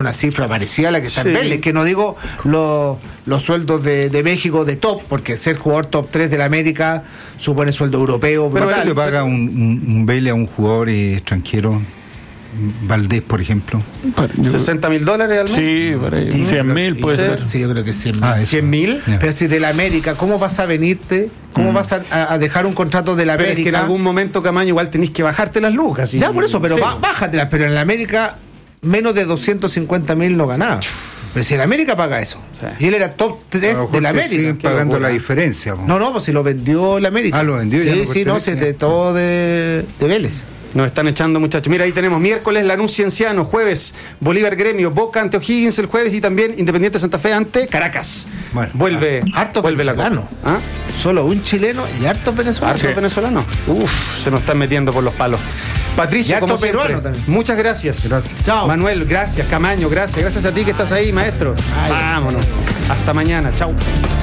una cifra parecida a la que está en Vélez, que no digo los sueldos de México de top, porque ser jugador top 3 de la América supone sueldo europeo. Pero ¿qué le paga un Vélez a un jugador extranjero? Valdés, por ejemplo. $60,000 al mes. Sí, por ahí. 100,000 puede ser. Sí, yo creo que 100,000. ¿100,000? Pero si de la América, ¿cómo vas a venirte? ¿Cómo vas a dejar un contrato de la América? Pero es que en algún momento, Camaño, igual tenés que bajarte las lucas. Ya, por eso, pero bájatelas. Pero en la América, menos de 250,000 no ganaba. Pero si en la América paga eso. Y él era top 3 de la América. Siguen pagando la diferencia. No, pues si lo vendió la América. Lo vendió. Sí, de todo de Vélez. Nos están echando, muchachos. Mira, ahí tenemos miércoles Lanús Cienciano, jueves Bolívar Gremio, Boca ante O'Higgins el jueves y también Independiente Santa Fe ante Caracas. Bueno, vuelve venezolano. la Copa. ¿Ah? Solo un chileno y hartos venezolanos. ¿Hartos venezolanos? Se nos están metiendo por los palos. Patricio, como siempre, muchas gracias. Chao. Manuel, gracias. Camaño, gracias. Gracias a ti que estás ahí, maestro. Vámonos. Hasta mañana. Chao.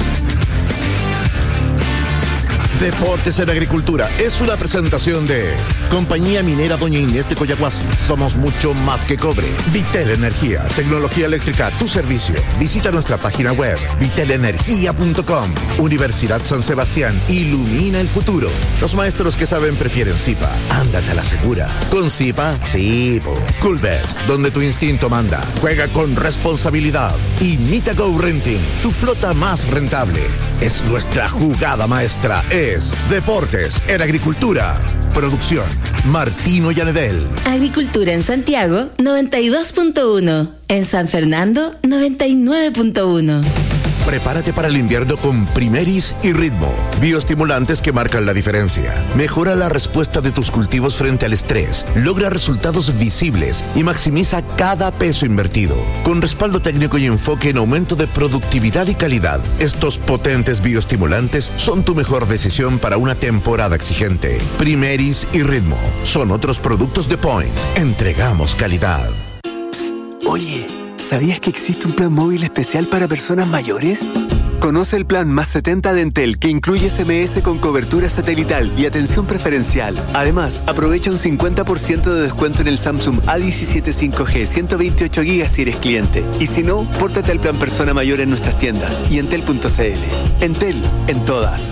Deportes en Agricultura es una presentación de Compañía Minera Doña Inés de Coyahuasi. Somos mucho más que cobre. Vitel Energía, tecnología eléctrica a tu servicio. Visita nuestra página web vitelenergia.com. Universidad San Sebastián, ilumina el futuro. Los maestros que saben prefieren Zipa. Ándate a la segura. Con Zipa, sí. Coolbet, donde tu instinto manda. Juega con responsabilidad. Y Nitago Renting, tu flota más rentable. Es nuestra jugada maestra. Es Deportes en Agricultura. Producción Martino Llanedel. Agricultura en Santiago 92.1. En San Fernando 99.1. Prepárate para el invierno con Primeris y Ritmo. Bioestimulantes que marcan la diferencia. Mejora la respuesta de tus cultivos frente al estrés. Logra resultados visibles y maximiza cada peso invertido. Con respaldo técnico y enfoque en aumento de productividad y calidad, estos potentes bioestimulantes son tu mejor decisión para una temporada exigente. Primeris y Ritmo son otros productos de Point. Entregamos calidad. Psst, oye, ¿sabías que existe un plan móvil especial para personas mayores? Conoce el plan Más 70 de Entel, que incluye SMS con cobertura satelital y atención preferencial. Además, aprovecha un 50% de descuento en el Samsung A17 5G 128 GB si eres cliente. Y si no, pórtate al plan Persona Mayor en nuestras tiendas y entel.cl. Entel, en todas.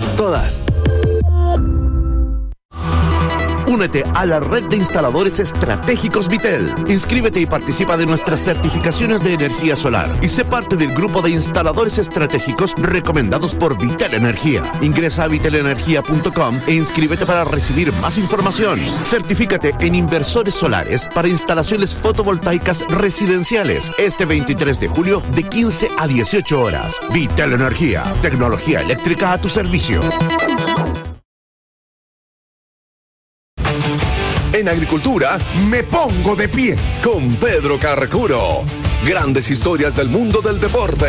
Únete a la red de instaladores estratégicos Vitel. Inscríbete y participa de nuestras certificaciones de energía solar y sé parte del grupo de instaladores estratégicos recomendados por Vitel Energía. Ingresa a vitelenergia.com e inscríbete para recibir más información. Certifícate en inversores solares para instalaciones fotovoltaicas residenciales este 23 de julio de 15 a 18 horas. Vitel Energía, tecnología eléctrica a tu servicio. En Agricultura, me pongo de pie con Pedro Carcuro. Grandes historias del mundo del deporte.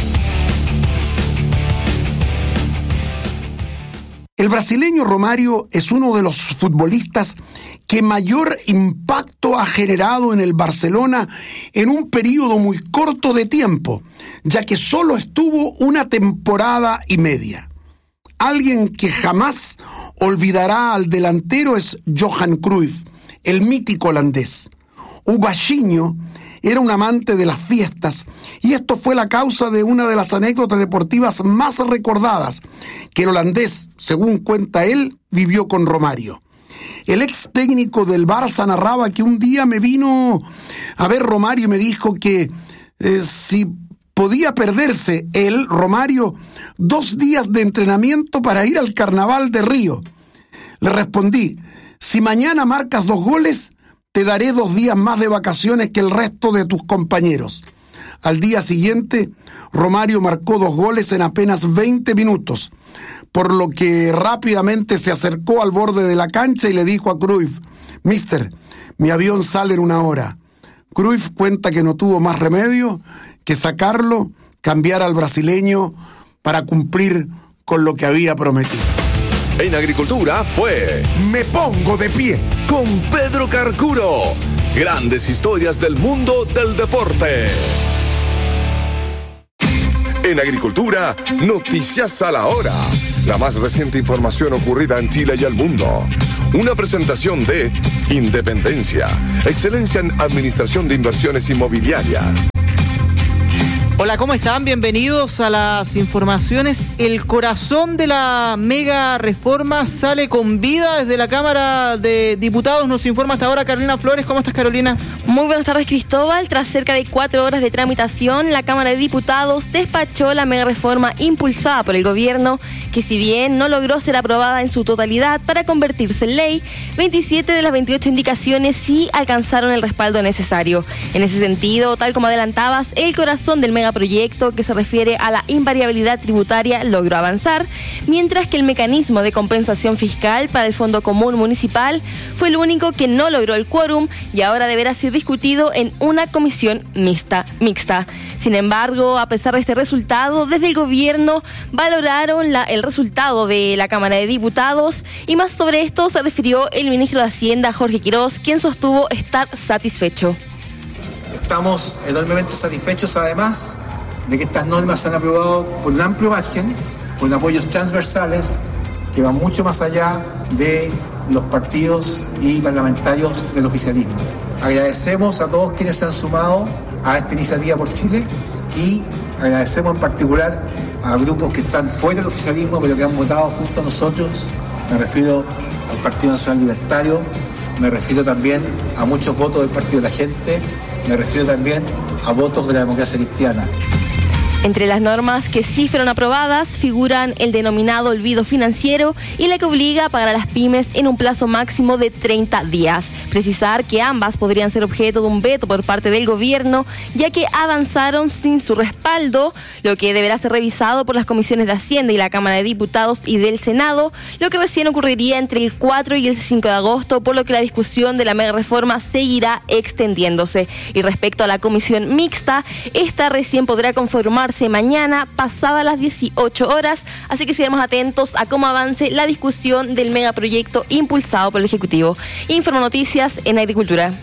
El brasileño Romário es uno de los futbolistas que mayor impacto ha generado en el Barcelona en un periodo muy corto de tiempo, ya que solo estuvo una temporada y media. Alguien que jamás olvidará al delantero es Johan Cruyff, el mítico holandés. O baixinho era un amante de las fiestas y esto fue la causa de una de las anécdotas deportivas más recordadas que el holandés, según cuenta él, vivió con Romário. El ex técnico del Barça narraba que un día me vino a ver Romário y me dijo que si podía perderse él, Romário, 2 días de entrenamiento para ir al Carnaval de Río. Le respondí, si mañana marcas 2 goles, te daré 2 días más de vacaciones que el resto de tus compañeros. Al día siguiente, Romário marcó 2 goles en apenas 20 minutos, por lo que rápidamente se acercó al borde de la cancha y le dijo a Cruyff, «Mister, mi avión sale en 1 hora». Cruyff cuenta que no tuvo más remedio que sacarlo, cambiar al brasileño para cumplir con lo que había prometido. En Agricultura fue Me Pongo de Pie con Pedro Carcuro. Grandes historias del mundo del deporte. En Agricultura, noticias a la hora. La más reciente información ocurrida en Chile y el mundo. Una presentación de Independencia, excelencia en administración de inversiones inmobiliarias. Hola, ¿cómo están? Bienvenidos a las informaciones. El corazón de la mega reforma sale con vida desde la Cámara de Diputados. Nos informa hasta ahora Carolina Flores. ¿Cómo estás, Carolina? Muy buenas tardes, Cristóbal. Tras cerca de 4 horas de tramitación, la Cámara de Diputados despachó la mega reforma impulsada por el gobierno, que si bien no logró ser aprobada en su totalidad para convertirse en ley, 27 de las 28 indicaciones sí alcanzaron el respaldo necesario. En ese sentido, tal como adelantabas, el corazón del megaproyecto, que se refiere a la invariabilidad tributaria, logró avanzar, mientras que el mecanismo de compensación fiscal para el Fondo Común Municipal fue el único que no logró el quórum y ahora deberá ser discutido en una comisión mixta. Sin embargo, a pesar de este resultado, desde el gobierno valoraron el resultado de la Cámara de Diputados, y más sobre esto se refirió el ministro de Hacienda, Jorge Quirós, quien sostuvo estar satisfecho. Estamos enormemente satisfechos, además, de que estas normas se han aprobado por un amplio margen, con apoyos transversales que van mucho más allá de los partidos y parlamentarios del oficialismo. Agradecemos a todos quienes se han sumado a esta iniciativa por Chile y agradecemos en particular a grupos que están fuera del oficialismo pero que han votado junto a nosotros. Me refiero al Partido Nacional Libertario, me refiero también a muchos votos del Partido de la Gente, me refiero también a votos de la democracia cristiana. Entre las normas que sí fueron aprobadas figuran el denominado olvido financiero y la que obliga a pagar a las pymes en un plazo máximo de 30 días. Precisar que ambas podrían ser objeto de un veto por parte del gobierno, ya que avanzaron sin su respaldo, lo que deberá ser revisado por las comisiones de Hacienda y la Cámara de Diputados y del Senado, lo que recién ocurriría entre el 4 y el 5 de agosto, por lo que la discusión de la mega reforma seguirá extendiéndose. Y respecto a la comisión mixta, esta recién podrá conformarse mañana pasada las 18 horas, así que seguiremos atentos a cómo avance la discusión del megaproyecto impulsado por el Ejecutivo. Informo Noticias en Agricultura.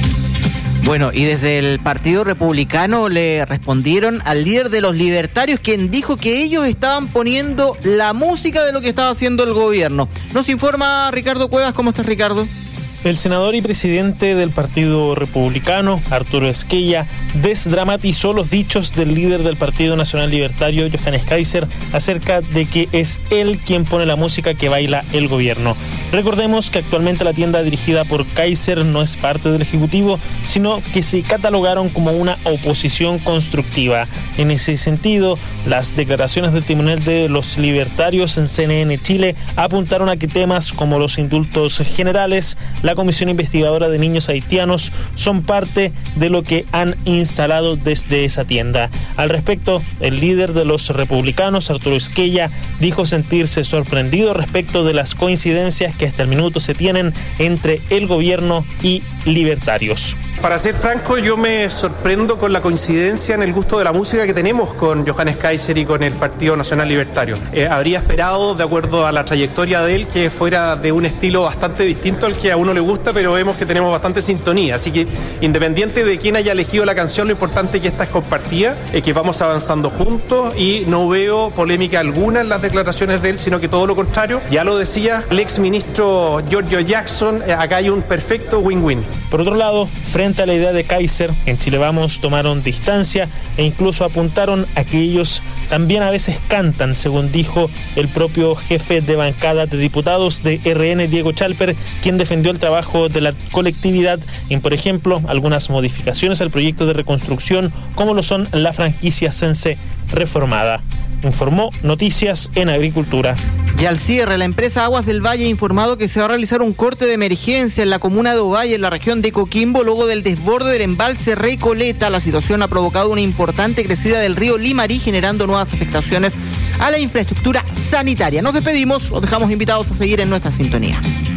Bueno, y desde el Partido Republicano le respondieron al líder de los libertarios, quien dijo que ellos estaban poniendo la música de lo que estaba haciendo el gobierno. Nos informa Ricardo Cuevas. ¿Cómo estás, Ricardo? El senador y presidente del Partido Republicano, Arturo Esquella, desdramatizó los dichos del líder del Partido Nacional Libertario, Johannes Kaiser, acerca de que es él quien pone la música que baila el gobierno. Recordemos que actualmente la tienda dirigida por Kaiser no es parte del Ejecutivo, sino que se catalogaron como una oposición constructiva. En ese sentido, las declaraciones del timonel de los libertarios en CNN Chile apuntaron a que temas como los indultos generales, la Comisión Investigadora de Niños Haitianos son parte de lo que han instalado desde esa tienda. Al respecto, el líder de los republicanos, Arturo Esquella, dijo sentirse sorprendido respecto de las coincidencias que hasta el minuto se tienen entre el gobierno y libertarios. Para ser franco, yo me sorprendo con la coincidencia en el gusto de la música que tenemos con Johannes Kaiser y con el Partido Nacional Libertario. Habría esperado, de acuerdo a la trayectoria de él, que fuera de un estilo bastante distinto al que a uno le gusta, pero vemos que tenemos bastante sintonía. Así que, independiente de quién haya elegido la canción, lo importante es que esta es compartida, que vamos avanzando juntos y no veo polémica alguna en las declaraciones de él, sino que todo lo contrario. Ya lo decía el exministro Giorgio Jackson, acá hay un perfecto win-win. Por otro lado, frente a la idea de Kaiser, en Chile Vamos tomaron distancia e incluso apuntaron a que ellos también a veces cantan, según dijo el propio jefe de bancada de diputados de RN, Diego Chalper, quien defendió el trabajo de la colectividad en, por ejemplo, algunas modificaciones al proyecto de reconstrucción, como lo son la franquicia Sense reformada. Informó Noticias en Agricultura. Y al cierre, la empresa Aguas del Valle ha informado que se va a realizar un corte de emergencia en la comuna de Ovalle, en la región de Coquimbo, luego del desborde del embalse Recoleta. La situación ha provocado una importante crecida del río Limarí, generando nuevas afectaciones a la infraestructura sanitaria. Nos despedimos, los dejamos invitados a seguir en nuestra sintonía.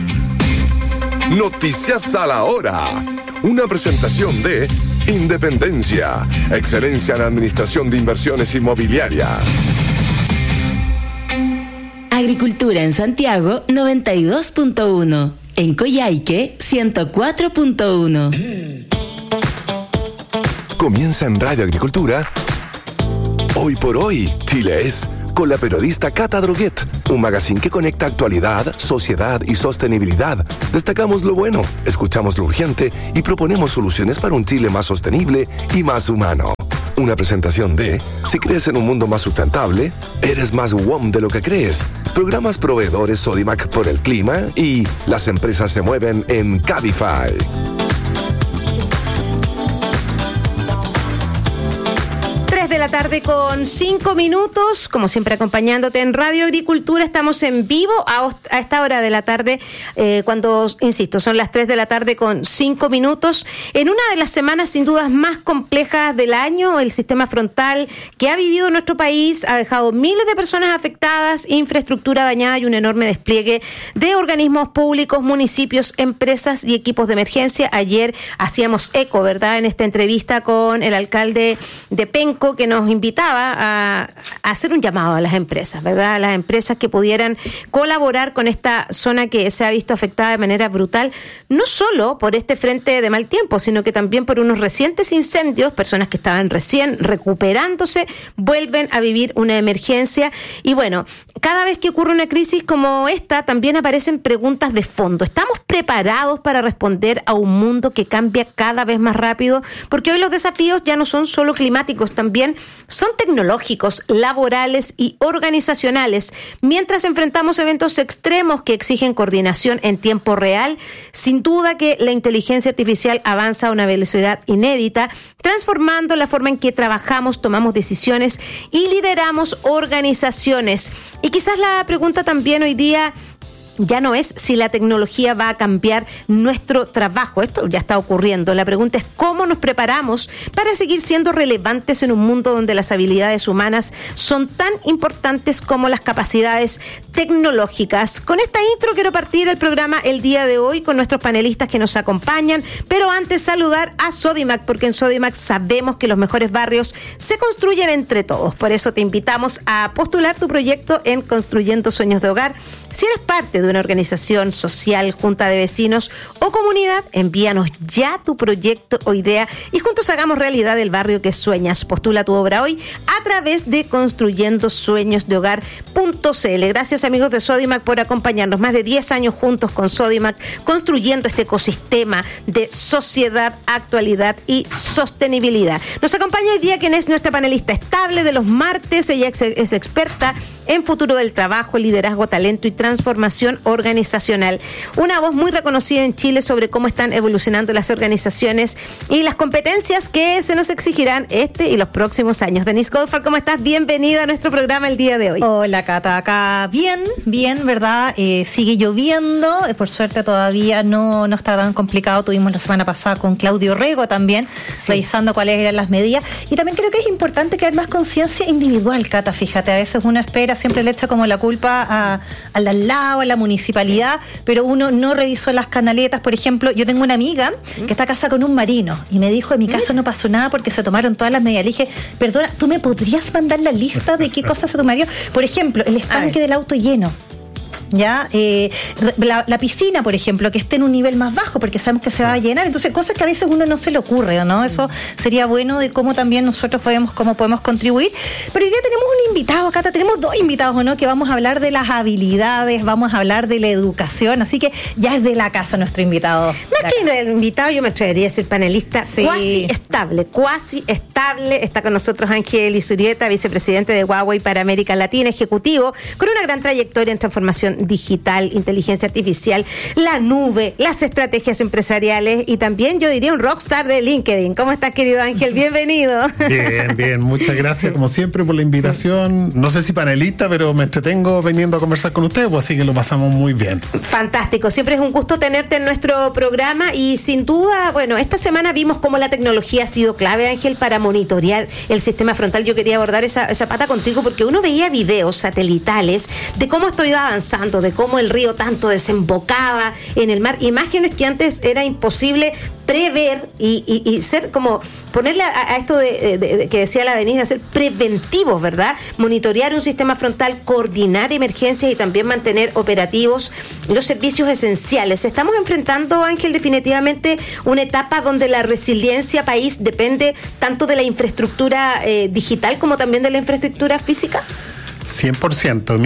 Noticias a la hora. Una presentación de Independencia, excelencia en administración de inversiones inmobiliarias. Agricultura en Santiago 92.1, en Coyhaique 104.1. Comienza en Radio Agricultura. Hoy por hoy, Chile es, con la periodista Cata Droguet. un magazine que conecta actualidad, sociedad y sostenibilidad. Destacamos lo bueno, escuchamos lo urgente y proponemos soluciones para un Chile más sostenible y más humano. Una presentación de Si crees en un mundo más sustentable, eres más WOM de lo que crees. Programas proveedores Sodimac por el clima y las empresas se mueven en Cabify. 3:05 como siempre acompañándote en Radio Agricultura. Estamos en vivo a esta hora de la tarde, cuando, insisto, son las 3:05 en una de las semanas sin dudas más complejas del año. El sistema frontal que ha vivido nuestro país ha dejado miles de personas afectadas, infraestructura dañada y un enorme despliegue de organismos públicos, municipios, empresas y equipos de emergencia. Ayer hacíamos eco, ¿verdad?, en esta entrevista con el alcalde de Penco, que nos invitaba a hacer un llamado a las empresas, ¿verdad?, a las empresas que pudieran colaborar con esta zona que se ha visto afectada de manera brutal, no solo por este frente de mal tiempo, sino que también por unos recientes incendios. Personas que estaban recién recuperándose vuelven a vivir una emergencia. Y bueno, cada vez que ocurre una crisis como esta, también aparecen preguntas de fondo. ¿Estamos preparados para responder a un mundo que cambia cada vez más rápido? Porque hoy los desafíos ya no son solo climáticos, también son tecnológicos, laborales y organizacionales. Mientras enfrentamos eventos extremos que exigen coordinación en tiempo real, sin duda que la inteligencia artificial avanza a una velocidad inédita, transformando la forma en que trabajamos, tomamos decisiones y lideramos organizaciones. Y quizás la pregunta también hoy día ya no es si la tecnología va a cambiar nuestro trabajo. Esto ya está ocurriendo. La pregunta es cómo nos preparamos para seguir siendo relevantes en un mundo donde las habilidades humanas son tan importantes como las capacidades tecnológicas. Con esta intro quiero partir el programa el día de hoy con nuestros panelistas que nos acompañan, pero antes saludar a Sodimac, porque en Sodimac sabemos que los mejores barrios se construyen entre todos. Por eso te invitamos a postular tu proyecto en Construyendo Sueños de Hogar. Si eres parte de una organización social, junta de vecinos o comunidad, envíanos ya tu proyecto o idea y juntos hagamos realidad el barrio que sueñas. Postula tu obra hoy a través de construyendosueñosdehogar.cl. Gracias, amigos de Sodimac, por acompañarnos. Más de 10 años juntos con Sodimac, construyendo este ecosistema de sociedad, actualidad y sostenibilidad. Nos acompaña hoy día quien es nuestra panelista estable de los martes. Ella es experta en futuro del trabajo, liderazgo, talento y transformación organizacional. Una voz muy reconocida en Chile sobre cómo están evolucionando las organizaciones y las competencias que se nos exigirán este y los próximos años. Denise Goldfarb, ¿cómo estás? Bienvenida a nuestro programa el día de hoy. Hola, Cata, acá bien, ¿verdad? Sigue lloviendo, por suerte todavía no está tan complicado. Tuvimos la semana pasada con Claudio Rego también, revisando cuáles eran las medidas. Y también creo que es importante crear más conciencia individual, Cata, fíjate, a veces uno espera, siempre le echa como la culpa al lado, a la municipalidad, pero uno no revisó las canaletas. Por ejemplo, yo tengo una amiga que está casada con un marino y me dijo, en mi casa no pasó nada porque se tomaron todas las medidas. Le dije, perdona, ¿tú me podrías mandar la lista de qué cosas se tomarían? Por ejemplo, el estanque del auto lleno. ¿Ya? La piscina, por ejemplo, que esté en un nivel más bajo porque sabemos que se va a llenar. Entonces, cosas que a veces uno no se le ocurre, ¿no? Eso sería bueno de cómo también nosotros podemos contribuir. Pero hoy día tenemos un invitado, Cata, tenemos dos invitados, ¿no? Que vamos a hablar de las habilidades, vamos a hablar de la educación, así que ya es de la casa nuestro invitado. Más que el invitado, yo me atrevería a ser panelista cuasi estable. Está con nosotros Ángel Izurieta, vicepresidente de Huawei para América Latina, ejecutivo, con una gran trayectoria en transformación digital, inteligencia artificial, la nube, las estrategias empresariales y también, yo diría, un rockstar de LinkedIn. ¿Cómo estás, querido Ángel? Bienvenido. Bien, muchas gracias como siempre por la invitación. No sé si panelista, pero me entretengo viniendo a conversar con ustedes, pues así que lo pasamos muy bien. Fantástico, siempre es un gusto tenerte en nuestro programa y sin duda, bueno, esta semana vimos cómo la tecnología ha sido clave, Ángel, para monitorear el sistema frontal. Yo quería abordar esa pata contigo porque uno veía videos satelitales de cómo esto iba avanzando, de cómo el río tanto desembocaba en el mar, imágenes que antes era imposible prever y ser como ponerle a esto de que decía la Denise, hacer preventivos, ¿verdad? Monitorear un sistema frontal, coordinar emergencias y también mantener operativos los servicios esenciales. Estamos enfrentando, Ángel, definitivamente una etapa donde la resiliencia país depende tanto de la infraestructura digital como también de la infraestructura física. 100%. Mira,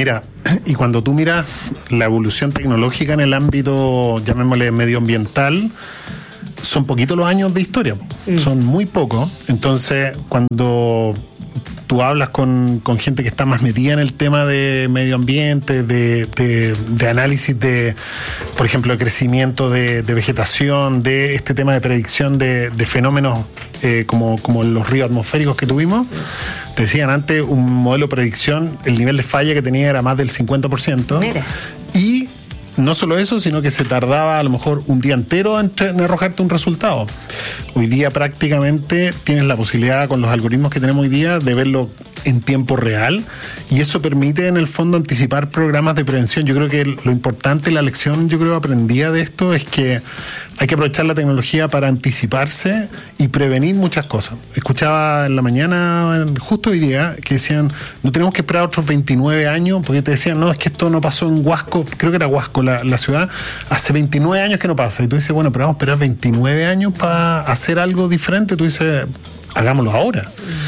Y cuando tú miras la evolución tecnológica en el ámbito, llamémosle medioambiental, son poquitos los años de historia, son muy pocos. Entonces, cuando tú hablas con gente que está más metida en el tema de medio ambiente, de análisis de, por ejemplo, de crecimiento de vegetación, de este tema de predicción de fenómenos como los ríos atmosféricos que tuvimos, te decían antes un modelo de predicción, el nivel de falla que tenía era más del 50%. Mira. Y no solo eso, sino que se tardaba a lo mejor un día entero en arrojarte un resultado. Hoy día prácticamente tienes la posibilidad, con los algoritmos que tenemos hoy día, de verlo en tiempo real, y eso permite en el fondo anticipar programas de prevención. Yo creo que lo importante, la lección yo creo aprendida de esto es que hay que aprovechar la tecnología para anticiparse y prevenir muchas cosas. Escuchaba en la mañana, justo hoy día, que decían, no tenemos que esperar otros 29 años, porque te decían, no, es que esto no pasó en Huasco, creo que era Huasco la ciudad, hace 29 años que no pasa. Y tú dices, bueno, pero vamos a esperar 29 años para hacer algo diferente. Tú dices, hagámoslo ahora.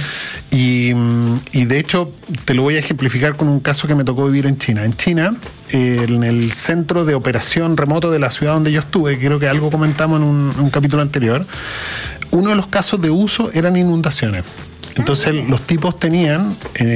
Y de hecho, te lo voy a ejemplificar con un caso que me tocó vivir en China. En China, en el centro de operación remoto de la ciudad donde yo estuve, creo que algo comentamos en un capítulo anterior, uno de los casos de uso eran inundaciones. Entonces los tipos tenían,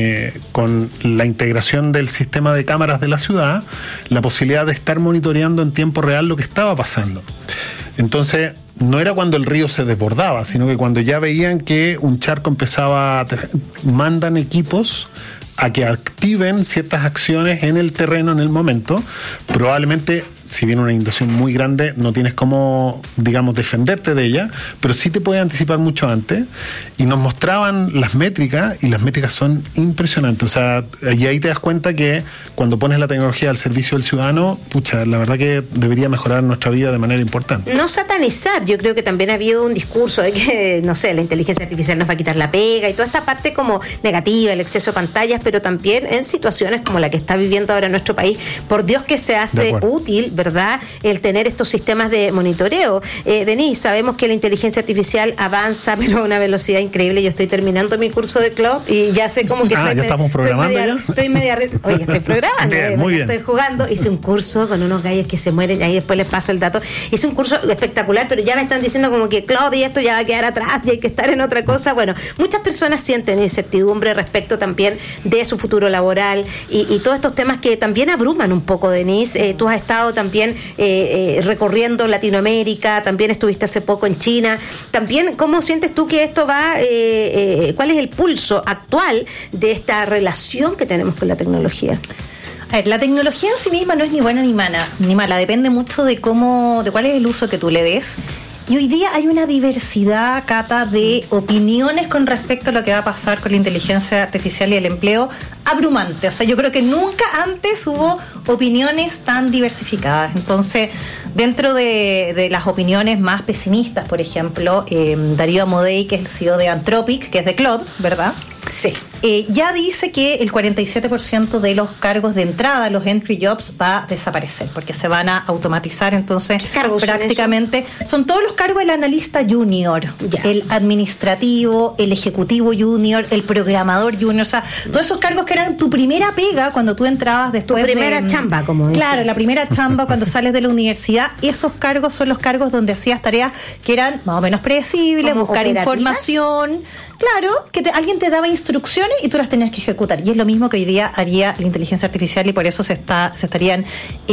con la integración del sistema de cámaras de la ciudad, la posibilidad de estar monitoreando en tiempo real lo que estaba pasando. Entonces, no era cuando el río se desbordaba, sino que cuando ya veían que un charco empezaba mandan equipos a que activen ciertas acciones en el terreno en el momento. Probablemente, si viene una inundación muy grande, no tienes cómo, digamos, defenderte de ella, pero sí te puedes anticipar mucho antes. Y nos mostraban las métricas, y las métricas son impresionantes. O sea, y ahí te das cuenta que cuando pones la tecnología al servicio del ciudadano, pucha, la verdad que debería mejorar nuestra vida de manera importante. No satanizar, yo creo que también ha habido un discurso de que, no sé, la inteligencia artificial nos va a quitar la pega y toda esta parte como negativa, el exceso de pantallas, pero también en situaciones como la que está viviendo ahora nuestro país, por Dios que se hace útil, ¿verdad?, el tener estos sistemas de monitoreo. Denise, sabemos que la inteligencia artificial avanza, pero a una velocidad increíble. Yo estoy terminando mi curso de Cloud y ya sé como que ya estamos programando estoy programando, bien, muy bien. Estoy jugando. Hice un curso con unos gallos que se mueren, ahí después les paso el dato. Hice un curso espectacular, pero ya me están diciendo como que Cloud y esto ya va a quedar atrás y hay que estar en otra cosa. Bueno, muchas personas sienten incertidumbre respecto también de su futuro laboral y todos estos temas que también abruman un poco, Denise. Tú has estado también recorriendo Latinoamérica, también estuviste hace poco en China. También, ¿cómo sientes tú que esto va? ¿Cuál es el pulso actual de esta relación que tenemos con la tecnología? A ver, la tecnología en sí misma no es ni buena ni mala, depende mucho de cuál es el uso que tú le des. Y hoy día hay una diversidad, Cata, de opiniones con respecto a lo que va a pasar con la inteligencia artificial y el empleo abrumante. O sea, yo creo que nunca antes hubo opiniones tan diversificadas. Entonces, dentro de las opiniones más pesimistas, por ejemplo, Darío Amodei, que es el CEO de Anthropic, que es de Claude, ¿verdad? Sí. Ya dice que el 47% de los cargos de entrada, los entry jobs, va a desaparecer porque se van a automatizar. Entonces, prácticamente son todos los cargos del analista junior, el administrativo, el ejecutivo junior, el programador junior. O sea, todos esos cargos que eran tu primera pega cuando tú entrabas después de... Tu primera chamba, como dicen. Claro, la primera chamba cuando sales de la universidad. Esos cargos son los cargos donde hacías tareas que eran más o menos predecibles, buscar información. Claro, que alguien te daba instrucciones y tú las tenías que ejecutar. Y es lo mismo que hoy día haría la inteligencia artificial y por eso se estarían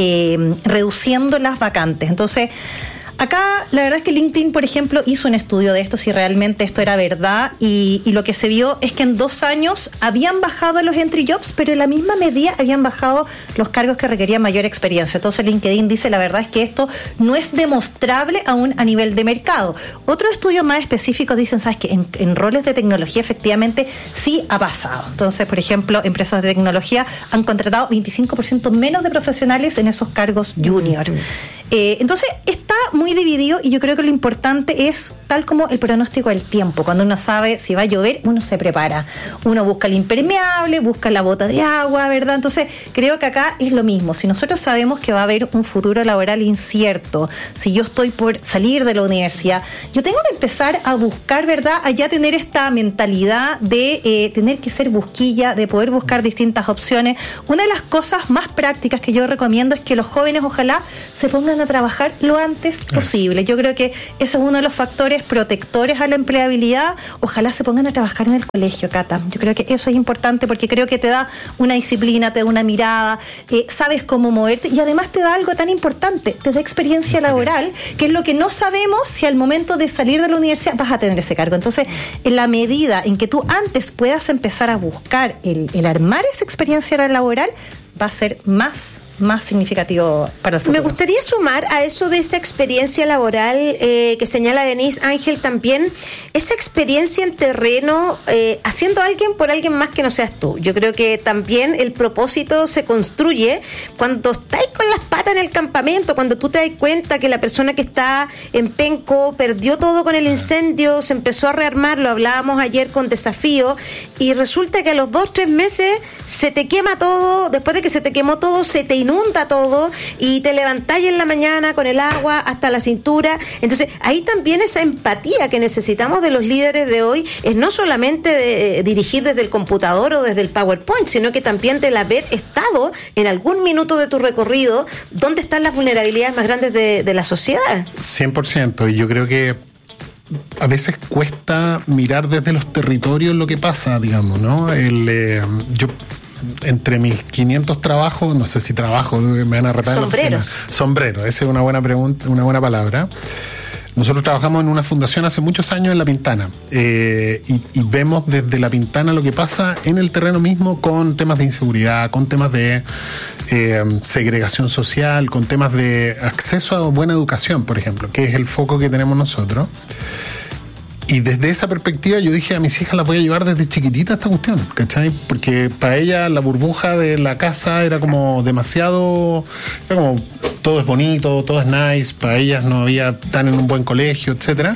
reduciendo las vacantes. Entonces, acá la verdad es que LinkedIn, por ejemplo, hizo un estudio de esto, si realmente esto era verdad, y lo que se vio es que en 2 años habían bajado los entry jobs, pero en la misma medida habían bajado los cargos que requerían mayor experiencia. Entonces LinkedIn dice, la verdad es que esto no es demostrable aún a nivel de mercado. Otros estudios más específicos dicen, ¿sabes qué? En roles de tecnología efectivamente sí ha pasado. Entonces, por ejemplo, empresas de tecnología han contratado 25% menos de profesionales en esos cargos junior. Entonces está muy dividido y yo creo que lo importante es tal como el pronóstico del tiempo. Cuando uno sabe si va a llover, uno se prepara. Uno busca el impermeable, busca la bota de agua, ¿verdad? Entonces creo que acá es lo mismo. Si nosotros sabemos que va a haber un futuro laboral incierto, si yo estoy por salir de la universidad, yo tengo que empezar a buscar, ¿verdad? A ya tener esta mentalidad de tener que ser busquilla, de poder buscar distintas opciones. Una de las cosas más prácticas que yo recomiendo es que los jóvenes ojalá se pongan a trabajar lo antes posible. Yo creo que ese es uno de los factores protectores a la empleabilidad. Ojalá se pongan a trabajar en el colegio, Cata. Yo creo que eso es importante porque creo que te da una disciplina, te da una mirada, sabes cómo moverte y además te da algo tan importante, te da experiencia laboral, que es lo que no sabemos si al momento de salir de la universidad vas a tener ese cargo. Entonces, en la medida en que tú antes puedas empezar a buscar el armar esa experiencia laboral, va a ser más significativo para el futuro. Me gustaría sumar a eso de esa experiencia laboral que señala Denise Ángel también, esa experiencia en terreno haciendo alguien por alguien más que no seas tú. Yo creo que también el propósito se construye cuando estás con las patas en el campamento, cuando tú te das cuenta que la persona que está en Penco perdió todo con el incendio, se empezó a rearmar, lo hablábamos ayer con Desafío, y resulta que a los 2-3 meses se te quema todo, después de que se te quemó todo, se te inunda todo y te levantáis en la mañana con el agua hasta la cintura. Entonces ahí también esa empatía que necesitamos de los líderes de hoy es no solamente de dirigir desde el computador o desde el PowerPoint, sino que también del haber estado en algún minuto de tu recorrido donde están las vulnerabilidades más grandes de la sociedad. 100%, y yo creo que a veces cuesta mirar desde los territorios lo que pasa, digamos, ¿no? Yo entre mis 500 trabajos, no sé si trabajo, me van a retar en la oficina. Sombrero, esa es una buena pregunta, una buena palabra. Nosotros trabajamos en una fundación hace muchos años en La Pintana y vemos desde La Pintana lo que pasa en el terreno mismo con temas de inseguridad, con temas de segregación social, con temas de acceso a buena educación, por ejemplo, que es el foco que tenemos nosotros. Y desde esa perspectiva yo dije a mis hijas las voy a llevar desde chiquitita a esta cuestión, ¿cachai? Porque para ellas la burbuja de la casa era como demasiado, era como todo es bonito, todo es nice, para ellas no había tan en un buen colegio, etcétera.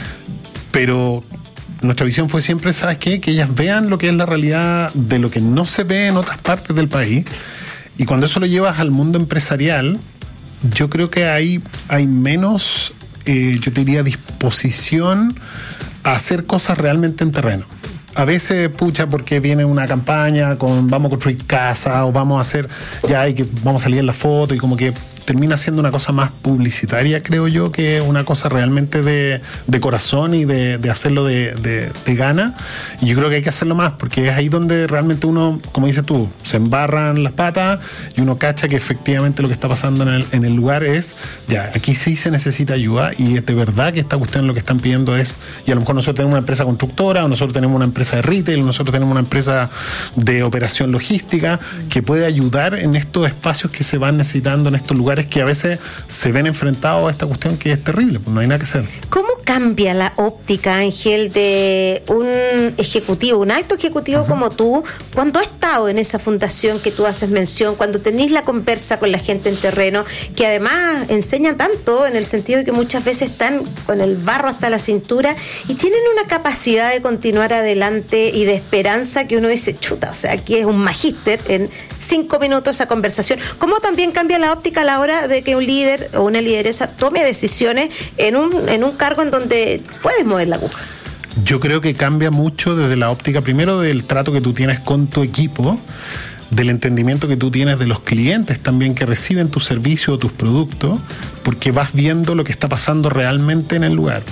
Pero nuestra visión fue siempre, ¿sabes qué? Que ellas vean lo que es la realidad de lo que no se ve en otras partes del país. Y cuando eso lo llevas al mundo empresarial, yo creo que hay menos, yo te diría, disposición a hacer cosas realmente en terreno. A veces, pucha, porque viene una campaña con vamos a construir casa o vamos a hacer, vamos a salir en la foto y como que termina siendo una cosa más publicitaria, creo yo, que una cosa realmente de corazón y de hacerlo de gana. Y yo creo que hay que hacerlo más, porque es ahí donde realmente uno, como dices tú, se embarran las patas y uno cacha que efectivamente lo que está pasando en el lugar es, aquí sí se necesita ayuda y es de verdad que esta cuestión lo que están pidiendo es, y a lo mejor nosotros tenemos una empresa constructora, o nosotros tenemos una empresa de retail, o nosotros tenemos una empresa de operación logística que puede ayudar en estos espacios que se van necesitando en estos lugares que a veces se ven enfrentados a esta cuestión que es terrible, pues no hay nada que hacer. ¿Cómo cambia la óptica, Ángel, de un ejecutivo, un alto ejecutivo como tú, cuando ha estado en esa fundación que tú haces mención, cuando tenés la conversa con la gente en terreno, que además enseña tanto en el sentido de que muchas veces están con el barro hasta la cintura y tienen una capacidad de continuar adelante y de esperanza que uno dice, chuta, o sea, aquí es un magíster en 5 minutos esa conversación? ¿Cómo también cambia la óptica a la hora de que un líder o una lideresa tome decisiones en un cargo en donde puedes mover la aguja? Yo creo que cambia mucho desde la óptica, primero, del trato que tú tienes con tu equipo, del entendimiento que tú tienes de los clientes también que reciben tu servicio o tus productos, porque vas viendo lo que está pasando realmente en el lugar.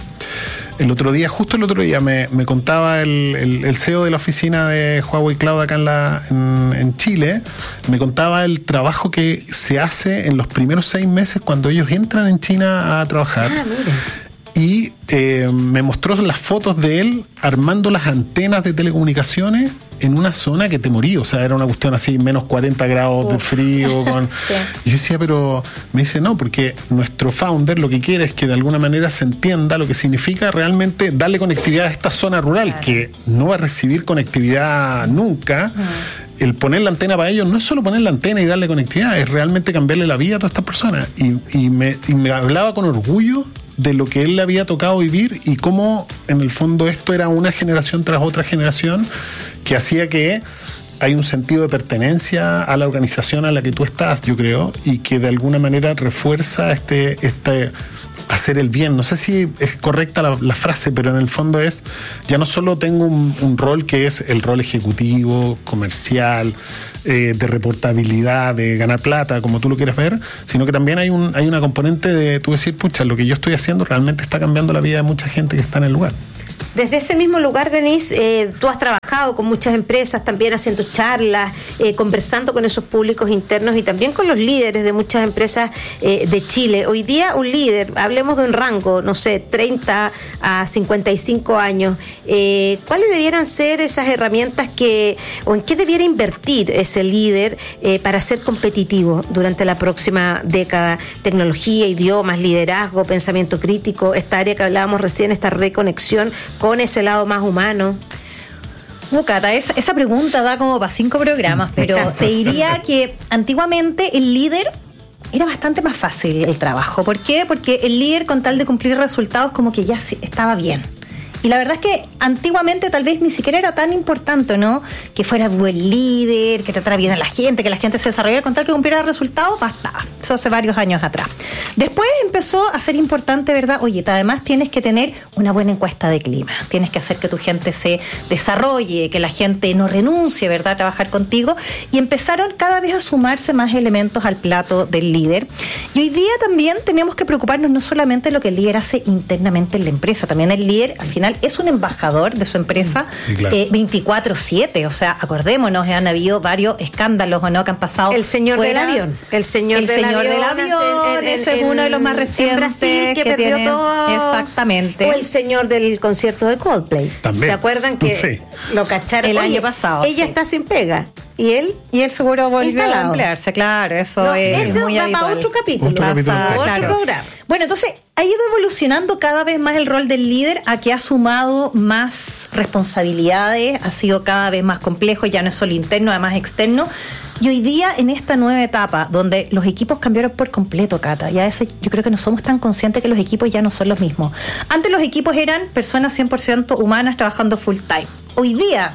Justo el otro día me contaba el CEO de la oficina de Huawei Cloud acá en Chile, me contaba el trabajo que se hace en los primeros 6 meses cuando ellos entran en China a trabajar. Y me mostró las fotos de él armando las antenas de telecomunicaciones en una zona que te morí, o sea, era una cuestión así, menos 40 grados de frío. Sí. Y yo decía, pero me dice, no, porque nuestro founder lo que quiere es que de alguna manera se entienda lo que significa realmente darle conectividad a esta zona rural, que no va a recibir conectividad nunca. El poner la antena para ellos no es solo poner la antena y darle conectividad, es realmente cambiarle la vida a todas estas personas. Y me hablaba con orgullo de lo que él le había tocado vivir y cómo en el fondo esto era una generación tras otra generación que hacía que hay un sentido de pertenencia a la organización a la que tú estás, yo creo, y que de alguna manera refuerza este hacer el bien. No sé si es correcta la frase, pero en el fondo es, ya no solo tengo un rol que es el rol ejecutivo, comercial, de reportabilidad, de ganar plata, como tú lo quieres ver, sino que también hay una componente de tú decir, pucha, lo que yo estoy haciendo realmente está cambiando la vida de mucha gente que está en el lugar. Desde ese mismo lugar, Denise, tú has trabajado con muchas empresas, también haciendo charlas, conversando con esos públicos internos y también con los líderes de muchas empresas de Chile. Hoy día un líder, hablemos de un rango, no sé, 30 a 55 años, ¿cuáles debieran ser esas herramientas o en qué debiera invertir ese líder para ser competitivo durante la próxima década? Tecnología, idiomas, liderazgo, pensamiento crítico, esta área que hablábamos recién, esta reconexión con ese lado más humano. Cata, esa pregunta da como para 5 programas, pero te diría que antiguamente el líder era bastante más fácil el trabajo. ¿Por qué? Porque el líder, con tal de cumplir resultados, como que ya estaba bien. Y la verdad es que antiguamente tal vez ni siquiera era tan importante, ¿no? Que fuera buen líder, que tratara bien a la gente, que la gente se desarrollara, con tal que cumpliera resultados, bastaba. Eso hace varios años atrás. Después empezó a ser importante, ¿verdad? Oye, además tienes que tener una buena encuesta de clima. Tienes que hacer que tu gente se desarrolle, que la gente no renuncie, ¿verdad?, a trabajar contigo. Y empezaron cada vez a sumarse más elementos al plato del líder. Y hoy día también tenemos que preocuparnos no solamente de lo que el líder hace internamente en la empresa. También el líder, al final, es un embajador de su empresa, sí, claro. 24/7, o sea, acordémonos, han habido varios escándalos, ¿o no?, que han pasado. El señor del avión. El señor del avión, ese es uno de los más recientes. En Brasil, que perdió tienen, todo. Exactamente. O el señor del concierto de Coldplay. También. ¿Se acuerdan que lo cacharon el año pasado? Ella está sin pega. ¿Y él seguro volvió a emplearse, claro, eso es muy habitual. Eso va para otro capítulo. Otro programa. Bueno, entonces ha ido evolucionando cada vez más el rol del líder, a que ha sumado más responsabilidades, ha sido cada vez más complejo, ya no es solo interno, además externo. Y hoy día, en esta nueva etapa, donde los equipos cambiaron por completo, Cata, y a veces yo creo que no somos tan conscientes que los equipos ya no son los mismos. Antes los equipos eran personas 100% humanas trabajando full time. Hoy día,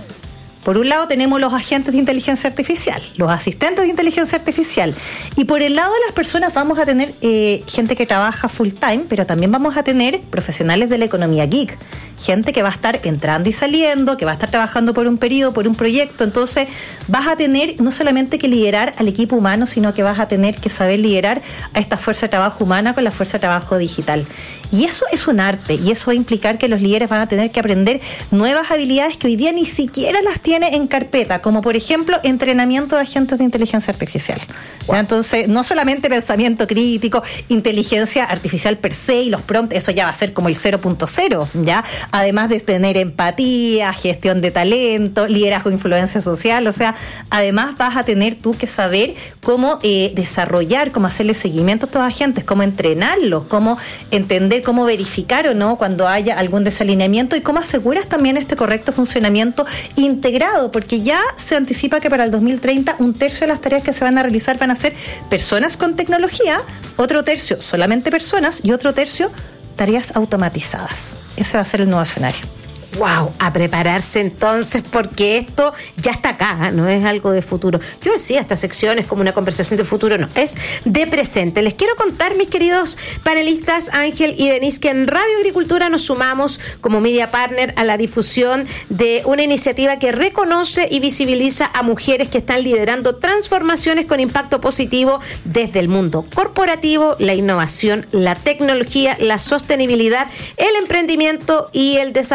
por un lado tenemos los agentes de inteligencia artificial, los asistentes de inteligencia artificial, y por el lado de las personas vamos a tener gente que trabaja full time, pero también vamos a tener profesionales de la economía geek, gente que va a estar entrando y saliendo, que va a estar trabajando por un periodo, por un proyecto. Entonces vas a tener no solamente que liderar al equipo humano, sino que vas a tener que saber liderar a esta fuerza de trabajo humana con la fuerza de trabajo digital. Y eso es un arte, y eso va a implicar que los líderes van a tener que aprender nuevas habilidades que hoy día ni siquiera las tiene en carpeta, como por ejemplo entrenamiento de agentes de inteligencia artificial. Wow. Entonces, no solamente pensamiento crítico, inteligencia artificial per se y los prompts, eso ya va a ser como el 0.0, ¿ya? Además de tener empatía, gestión de talento, liderazgo, influencia social, o sea, además vas a tener tú que saber cómo desarrollar, cómo hacerle seguimiento a estos agentes, cómo entrenarlos, cómo entender, cómo verificar o no cuando haya algún desalineamiento, y cómo aseguras también este correcto funcionamiento integrado, porque ya se anticipa que para el 2030 1/3 de las tareas que se van a realizar van a ser personas con tecnología, otro tercio solamente personas y otro tercio tareas automatizadas. Ese va a ser el nuevo escenario. Wow, a prepararse entonces, porque esto ya está acá, no es algo de futuro. Yo decía, esta sección es como una conversación de futuro, no, es de presente. Les quiero contar, mis queridos panelistas Ángel y Denise, que en Radio Agricultura nos sumamos como media partner a la difusión de una iniciativa que reconoce y visibiliza a mujeres que están liderando transformaciones con impacto positivo desde el mundo corporativo, la innovación, la tecnología, la sostenibilidad, el emprendimiento y el desarrollo humano.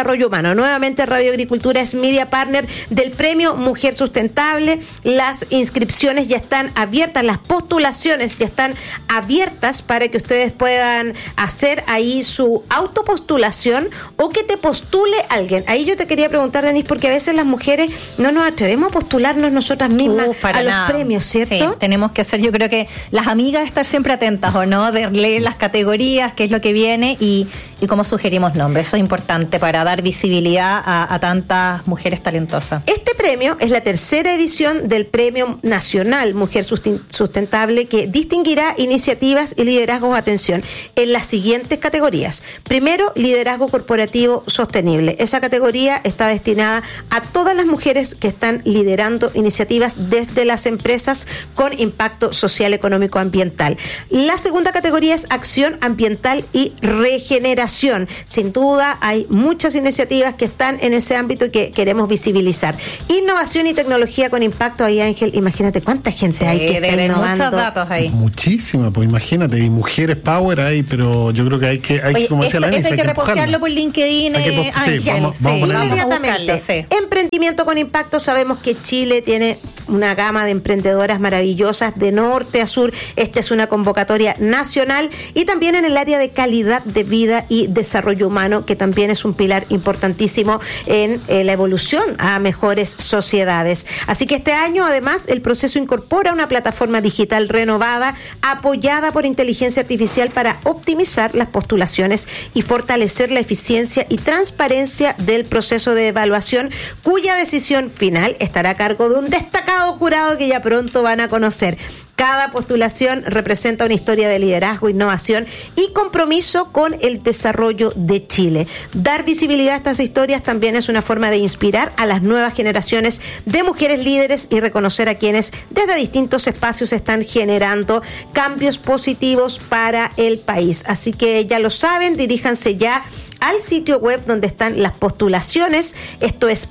gobierno. Nuevamente Radio Agricultura es media partner del Premio Mujer Sustentable. Las inscripciones ya están abiertas, las postulaciones ya están abiertas para que ustedes puedan hacer ahí su autopostulación o que te postule alguien. Ahí yo te quería preguntar, Denise, porque a veces las mujeres no nos atrevemos a postularnos nosotras mismas a los premios, ¿cierto? Sí, tenemos que hacer, yo creo que las amigas estar siempre atentas, ¿o no? De leer las categorías, qué es lo que viene y cómo sugerimos nombres. Eso es importante para dar visibilidad a tantas mujeres talentosas. Este premio es la tercera edición del Premio Nacional Mujer Sustentable, que distinguirá iniciativas y liderazgos, atención, en las siguientes categorías. Primero, liderazgo corporativo sostenible. Esa categoría está destinada a todas las mujeres que están liderando iniciativas desde las empresas con impacto social, económico, ambiental. La segunda categoría es acción ambiental y regeneración. Sin duda hay muchas iniciativas que están en ese ámbito y que queremos visibilizar. Innovación y tecnología con impacto. Ahí, Ángel, imagínate cuánta gente hay que está innovando. Muchos datos ahí. Muchísima, pues imagínate, y mujeres power ahí, pero yo creo que hay que Oye, como decía la hay que repostearlo por LinkedIn. Vamos inmediatamente. Emprendimiento con impacto. Sabemos que Chile tiene una gama de emprendedoras maravillosas de norte a sur. Esta es una convocatoria nacional y también en el área de calidad de vida y desarrollo humano, que también es un pilar importantísimo en la evolución a mejores sociedades. Así que este año, además, el proceso incorpora una plataforma digital renovada, apoyada por inteligencia artificial para optimizar las postulaciones y fortalecer la eficiencia y transparencia del proceso de evaluación, cuya decisión final estará a cargo de un destacado jurado que ya pronto van a conocer. Cada postulación representa una historia de liderazgo, innovación y compromiso con el desarrollo de Chile. Dar visibilidad a estas historias también es una forma de inspirar a las nuevas generaciones de mujeres líderes y reconocer a quienes desde distintos espacios están generando cambios positivos para el país. Así que ya lo saben, diríjanse ya al sitio web donde están las postulaciones. Esto es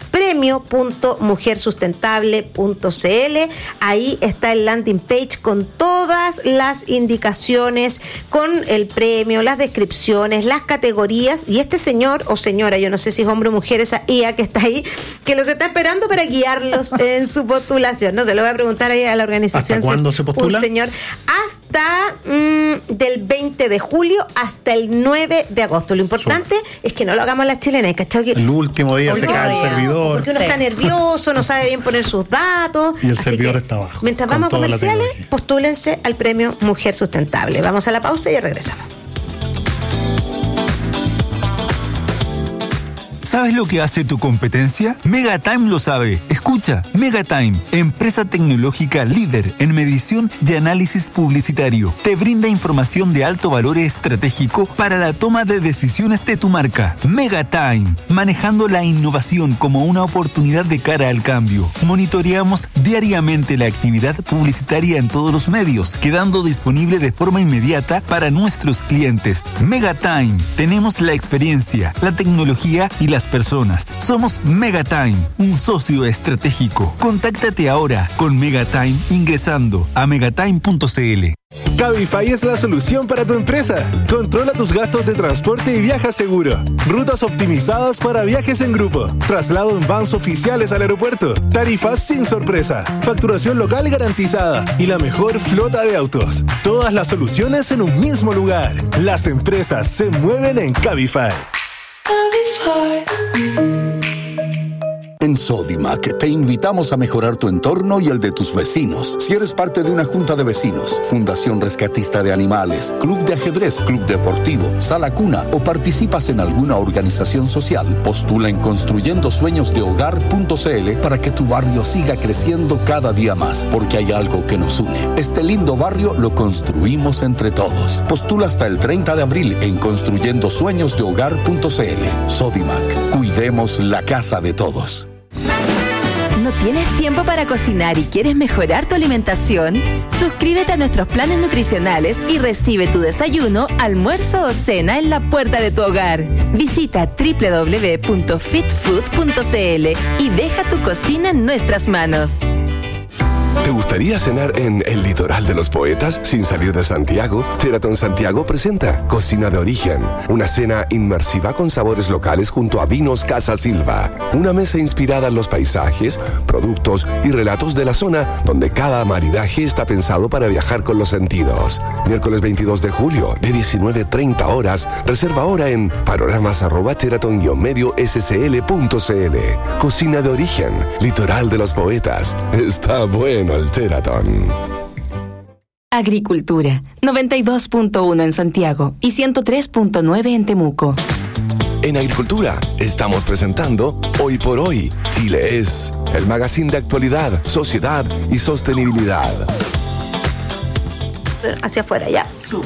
premio.mujersustentable.cl. Ahí está el landing page con todas las indicaciones, con el premio, las descripciones, las categorías, y este señor o señora, yo no sé si es hombre o mujer, esa IA que está ahí, que los está esperando para guiarlos en su postulación. No se lo voy a preguntar ahí a la organización. ¿Hasta cuándo se postula? Un señor, hasta del 20 de julio hasta el 9 de agosto. Lo importante es que no lo hagamos las chilenas, ¿cachai? El último día se cae el servidor. Porque uno está nervioso, no sabe bien poner sus datos. Y el servidor está abajo. Mientras vamos a comerciales, postúlense al premio Mujer Sustentable. Vamos a la pausa y regresamos. ¿Sabes lo que hace tu competencia? Megatime lo sabe. Escucha, Megatime, empresa tecnológica líder en medición y análisis publicitario. Te brinda información de alto valor estratégico para la toma de decisiones de tu marca. Megatime, manejando la innovación como una oportunidad de cara al cambio. Monitoreamos diariamente la actividad publicitaria en todos los medios, quedando disponible de forma inmediata para nuestros clientes. Megatime, tenemos la experiencia, la tecnología y las personas. Somos Megatime, un socio estratégico. Contáctate ahora con Megatime ingresando a megatime.cl. Cabify es la solución para tu empresa. Controla tus gastos de transporte y viaja seguro. Rutas optimizadas para viajes en grupo. Traslado en vans oficiales al aeropuerto. Tarifas sin sorpresa. Facturación local garantizada. Y la mejor flota de autos. Todas las soluciones en un mismo lugar. Las empresas se mueven en Cabify. En Sodimac te invitamos a mejorar tu entorno y el de tus vecinos. Si eres parte de una junta de vecinos, fundación rescatista de animales, club de ajedrez, club deportivo, sala cuna o participas en alguna organización social, postula en construyendosueñosdehogar.cl para que tu barrio siga creciendo cada día más, porque hay algo que nos une. Este lindo barrio lo construimos entre todos. Postula hasta el 30 de abril en construyendosueñosdehogar.cl. Sodimac, cuidemos la casa de todos. ¿No tienes tiempo para cocinar y quieres mejorar tu alimentación? Suscríbete a nuestros planes nutricionales y recibe tu desayuno, almuerzo o cena en la puerta de tu hogar. Visita www.fitfood.cl y deja tu cocina en nuestras manos. ¿Te gustaría cenar en el litoral de los poetas sin salir de Santiago? Sheraton Santiago presenta Cocina de Origen, una cena inmersiva con sabores locales junto a Vinos Casa Silva. Una mesa inspirada en los paisajes, productos y relatos de la zona, donde cada maridaje está pensado para viajar con los sentidos. Miércoles 22 de julio, de 19:30 horas. Reserva ahora en panoramas@sheraton-medio-scl.cl. Cocina de Origen, litoral de los poetas. Está bueno el Sheraton. Agricultura, 92.1 en Santiago y 103.9 en Temuco. En Agricultura estamos presentando Hoy por Hoy, Chile es, el magazine de actualidad, sociedad y sostenibilidad. Hacia afuera, ya.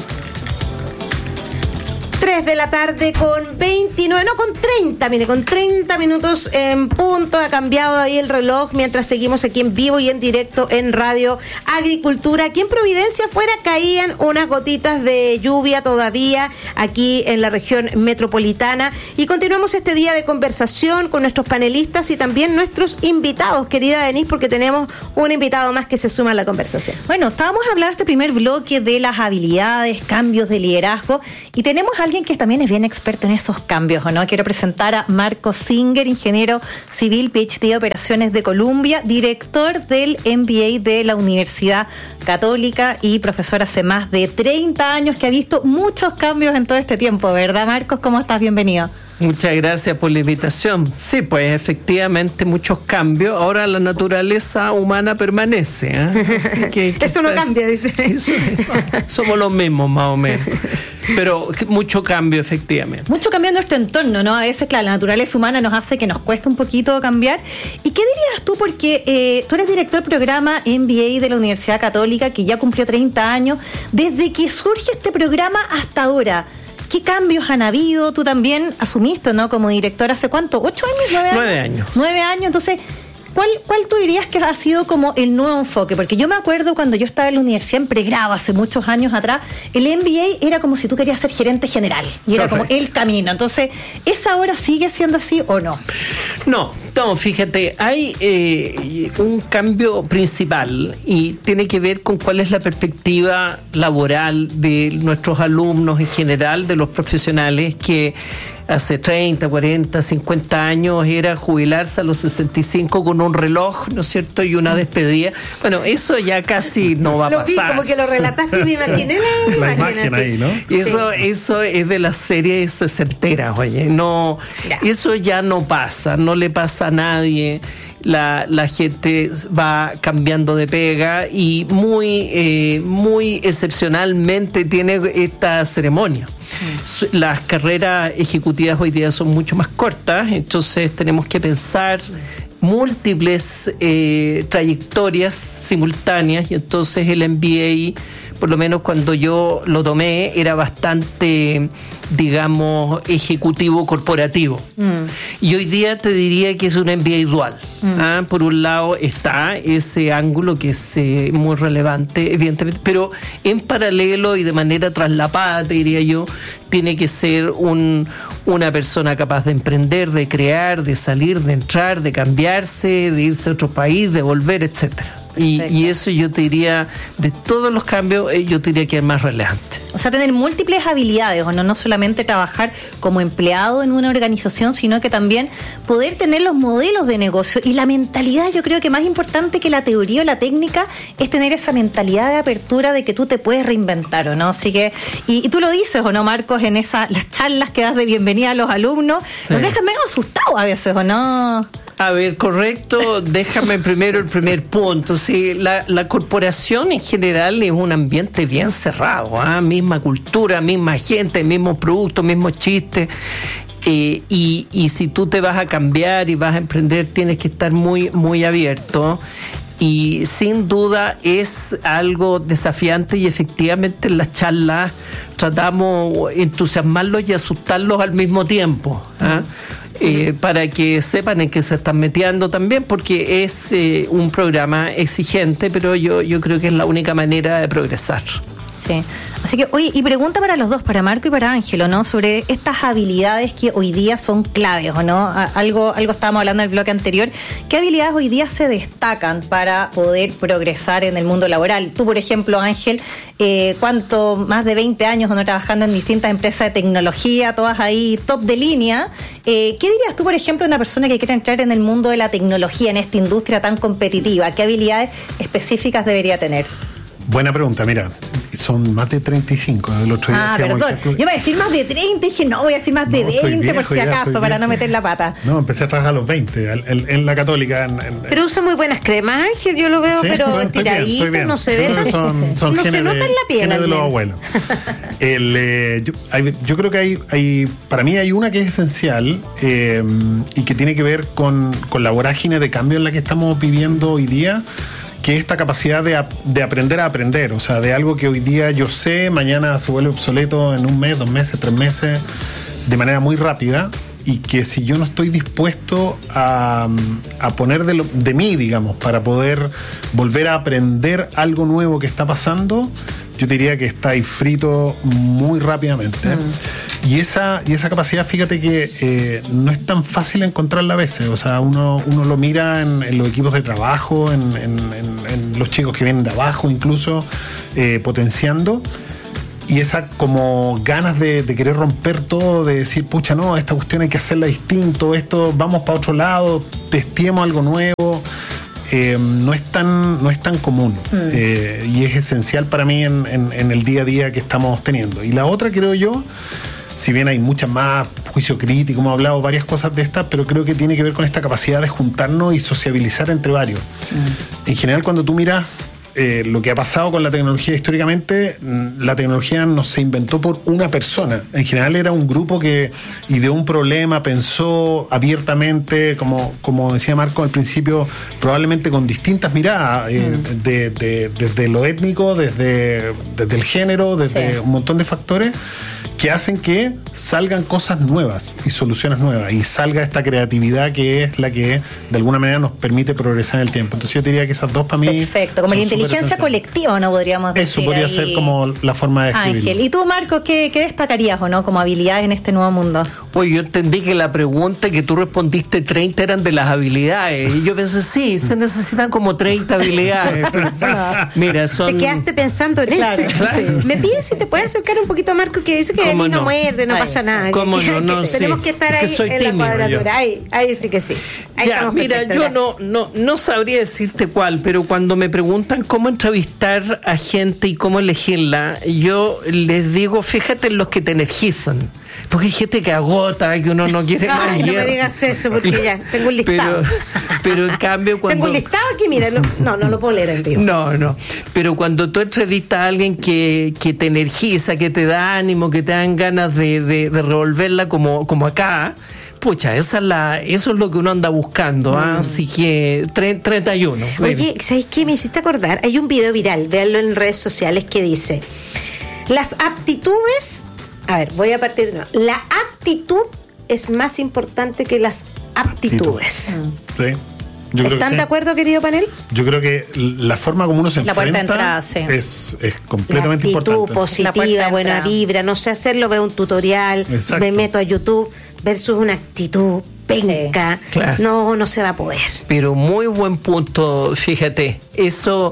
3 de la tarde con 29, no, con 30, mire, con 30 minutos en punto. Ha cambiado ahí el reloj mientras seguimos aquí en vivo y en directo en Radio Agricultura. Aquí en Providencia afuera caían unas gotitas de lluvia todavía aquí en la región metropolitana, y continuamos este día de conversación con nuestros panelistas y también nuestros invitados, querida Denise, porque tenemos un invitado más que se suma a la conversación. Bueno, estábamos hablando este primer bloque de las habilidades, cambios de liderazgo, y tenemos a alguien que también es bien experto en esos cambios, ¿o no? Quiero presentar a Marcos Singer, ingeniero civil, PhD de Operaciones de Columbia, director del MBA de la Universidad Católica y profesor hace más de 30 años, que ha visto muchos cambios en todo este tiempo, ¿verdad, Marcos? ¿Cómo estás? Bienvenido. Muchas gracias por la invitación. Sí, pues efectivamente muchos cambios. Ahora la naturaleza humana permanece, ¿eh? Así que eso no cambia, dice. Somos los mismos, más o menos. Pero mucho cambio, efectivamente. Mucho cambio en nuestro entorno, ¿no? A veces, claro, la naturaleza humana nos hace que nos cueste un poquito cambiar. ¿Y qué dirías tú? Porque tú eres director del programa MBA de la Universidad Católica, que ya cumplió 30 años. Desde que surge este programa hasta ahora, ¿qué cambios han habido? Tú también asumiste, ¿no? Como director hace ¿cuánto? ¿8 años? ¿9 años? 9 años. 9 años, entonces... ¿Cuál tú dirías que ha sido como el nuevo enfoque? Porque yo me acuerdo cuando yo estaba en la universidad en pregrado, hace muchos años atrás, el MBA era como si tú querías ser gerente general, y era como el camino. Entonces, ¿esa ahora sigue siendo así o no? No, fíjate, hay un cambio principal y tiene que ver con cuál es la perspectiva laboral de nuestros alumnos en general, de los profesionales que hace 30, 40, 50 años era jubilarse a los 65 con un reloj, ¿no es cierto? Y una despedida. Bueno, eso ya casi no va a pasar. Lo vi, como que lo relataste y me imaginé la imagen ahí, ¿no? Eso es de la serie sesentera, oye. No, eso ya no pasa, no le pasa a nadie. La gente va cambiando de pega y muy excepcionalmente tiene esta ceremonia. Las carreras ejecutivas hoy día son mucho más cortas, entonces tenemos que pensar múltiples trayectorias simultáneas, y entonces el MBA, por lo menos cuando yo lo tomé, era bastante, digamos, ejecutivo corporativo. Y hoy día te diría que es un MBA dual. Por un lado está ese ángulo que es muy relevante, evidentemente, pero en paralelo y de manera traslapada, te diría yo, tiene que ser una persona capaz de emprender, de crear, de salir, de entrar, de cambiarse, de irse a otro país, de volver, etcétera. Y eso yo te diría, de todos los cambios, yo te diría que es más relevante. O sea, tener múltiples habilidades, o no solamente trabajar como empleado en una organización, sino que también poder tener los modelos de negocio y la mentalidad. Yo creo que más importante que la teoría o la técnica es tener esa mentalidad de apertura de que tú te puedes reinventar, ¿o no? Así que, y tú lo dices, ¿o no, Marcos? En las charlas que das de bienvenida a los alumnos, nos dejan medio asustados a veces, ¿o no? A ver, correcto, déjame primero el primer punto. Sí, la corporación en general es un ambiente bien cerrado, misma cultura, misma gente, mismos productos, mismos chistes. Y si tú te vas a cambiar y vas a emprender, tienes que estar muy, muy abierto. Y sin duda es algo desafiante, y efectivamente en las charlas tratamos de entusiasmarlos y asustarlos al mismo tiempo, para que sepan en qué se están metiendo también, porque es un programa exigente, pero yo creo que es la única manera de progresar. Sí. Así que, oye, y pregunta para los dos, para Marco y para Ángelo, ¿no? Sobre estas habilidades que hoy día son claves, ¿o no? Algo estábamos hablando en el bloque anterior. ¿Qué habilidades hoy día se destacan para poder progresar en el mundo laboral? Tú, por ejemplo, Ángel, ¿cuánto? Más de 20 años, ¿no? Trabajando en distintas empresas de tecnología, todas ahí top de línea. ¿Qué dirías tú, por ejemplo, de una persona que quiere entrar en el mundo de la tecnología, en esta industria tan competitiva? ¿Qué habilidades específicas debería tener? Buena pregunta, mira, son más de 35. El otro día perdón, yo iba a decir más de 30 y dije, no, voy a decir más de 20 viejo, por si acaso, para no meter la pata. No, empecé a trabajar a los 20, en la Católica. Pero usa muy buenas cremas, Ángel, yo lo veo, ¿sí? Pero estiradito, bien. No se ve. No se nota en la piel. De los abuelos. Yo creo que hay, para mí hay una que es esencial y que tiene que ver con la vorágine de cambio en la que estamos viviendo hoy día, que es esta capacidad de aprender a aprender, o sea, de algo que hoy día yo sé, mañana se vuelve obsoleto en 1 mes, 2 meses, 3 meses, de manera muy rápida, y que si yo no estoy dispuesto a poner de mí, digamos, para poder volver a aprender algo nuevo que está pasando, yo diría que está ahí frito muy rápidamente. Y esa capacidad, fíjate que no es tan fácil encontrarla a veces. O sea, uno lo mira en los equipos de trabajo, en los chicos que vienen de abajo incluso, potenciando. Y esa como ganas de querer romper todo, de decir, pucha, no, esta cuestión hay que hacerla distinto, esto vamos para otro lado, testeemos algo nuevo. No es tan común y es esencial para mí en el día a día que estamos teniendo. Y la otra, creo yo, si bien hay muchas más, juicio crítico, hemos hablado varias cosas de estas, pero creo que tiene que ver con esta capacidad de juntarnos y sociabilizar entre varios. En general, cuando tú miras lo que ha pasado con la tecnología históricamente, la tecnología no se inventó por una persona. En general era un grupo que ideó un problema, pensó abiertamente, como decía Marco al principio, probablemente con distintas miradas, desde lo étnico, desde el género, desde un montón de factores que hacen que salgan cosas nuevas y soluciones nuevas, y salga esta creatividad que es la que de alguna manera nos permite progresar en el tiempo. Entonces yo diría que esas dos para mí... Perfecto, como la inteligencia colectiva, ¿no? Podríamos decir. Eso podría ser como la forma de escribir. Ángel, ¿y tú, Marco, qué destacarías o no como habilidades en este nuevo mundo? Pues yo entendí que la pregunta que tú respondiste 30 eran de las habilidades, y yo pensé, sí, se necesitan como 30 habilidades. Pero, mira, son... Te quedaste pensando en eso. Claro. Me pides si te puedes acercar un poquito a Marco, que dice que no muerde, no pasa nada. ¿Cómo que, no? tenemos que estar ahí en la cuadratura. Ahí sí que sí. Ahí ya, mira, yo no sabría decirte cuál, pero cuando me preguntan cómo entrevistar a gente y cómo elegirla, yo les digo, fíjate en los que te energizan. Porque hay gente que agota, que uno no quiere más. No me digas eso, porque ya tengo un listado. Pero en cambio cuando... Tengo un listado aquí, mira, no lo puedo leer en vivo. No. Pero cuando tú entrevistas a alguien que te energiza, que te da ánimo, que te dan ganas de revolverla como acá, pucha, eso es lo que uno anda buscando. Así que 31. Oye, ¿sabes qué? Me hiciste acordar. Hay un video viral, véanlo en redes sociales, que dice: las aptitudes... A ver, voy a partir de nuevo. La actitud es más importante que las aptitudes. Sí. Yo creo ¿Están que de acuerdo, querido panel? Yo creo que la forma como uno se enfrenta es completamente importante. La actitud positiva, buena vibra, no sé hacerlo, veo un tutorial, me meto a YouTube, versus una actitud penca, claro. No se va a poder. Pero muy buen punto, fíjate, eso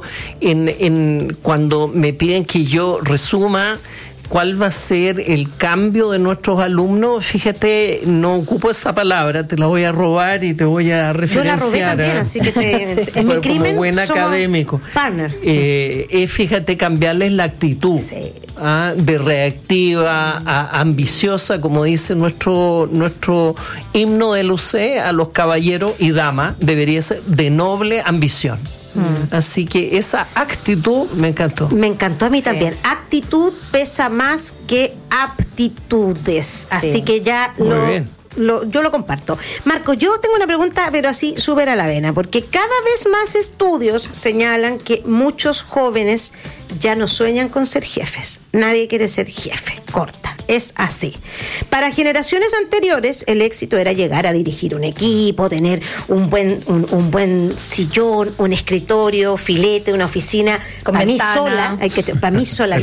cuando me piden que yo resuma cuál va a ser el cambio de nuestros alumnos, fíjate, no ocupo esa palabra, te la voy a robar y te voy a referenciar. Yo la robé también, así que en mi crimen como buen académico. Partner. Fíjate, cambiarles la actitud de reactiva a ambiciosa, como dice nuestro himno del UC, a los caballeros y damas, debería ser de noble ambición. Así que esa actitud me encantó. Me encantó a mí también. Actitud pesa más que aptitudes. Así que ya yo lo comparto. Marco, yo tengo una pregunta, pero así súper a la vena, porque cada vez más estudios señalan que muchos jóvenes ya no sueñan con ser jefes. Nadie quiere ser jefe. Corta. Es así. Para generaciones anteriores, el éxito era llegar a dirigir un equipo, tener un buen sillón, un escritorio, filete, una oficina. Con para ventana. para mí sola,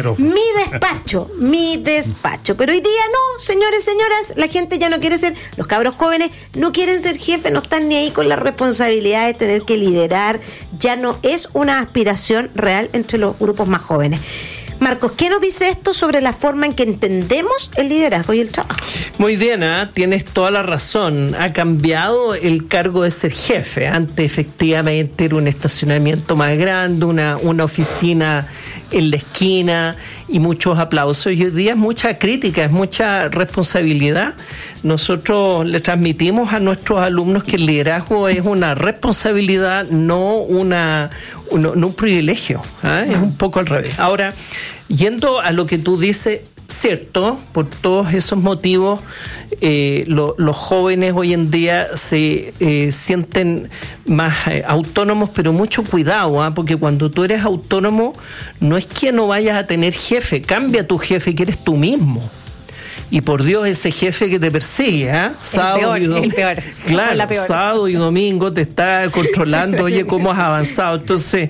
mi despacho. Pero hoy día no, señores, señoras, la gente ya no quiere ser, los cabros jóvenes no quieren ser jefes, no están ni ahí con la responsabilidad de tener que liderar. Ya no es una aspiración real entre los grupos más jóvenes. Marcos, ¿qué nos dice esto sobre la forma en que entendemos el liderazgo y el trabajo? Muy bien, tienes toda la razón. Ha cambiado el cargo de ser jefe. Antes efectivamente era un estacionamiento más grande, una oficina en la esquina y muchos aplausos. Y hoy día es mucha crítica, es mucha responsabilidad. Nosotros le transmitimos a nuestros alumnos que el liderazgo es una responsabilidad, no un privilegio. Es un poco al revés. Ahora, yendo a lo que tú dices, cierto, por todos esos motivos, los jóvenes hoy en día se sienten más autónomos, pero mucho cuidado, porque cuando tú eres autónomo, no es que no vayas a tener jefe, cambia tu jefe, que eres tú mismo. Y por Dios, ese jefe que te persigue, sábado y domingo. El peor. Claro, sábado y domingo te está controlando, oye, cómo has avanzado. Entonces,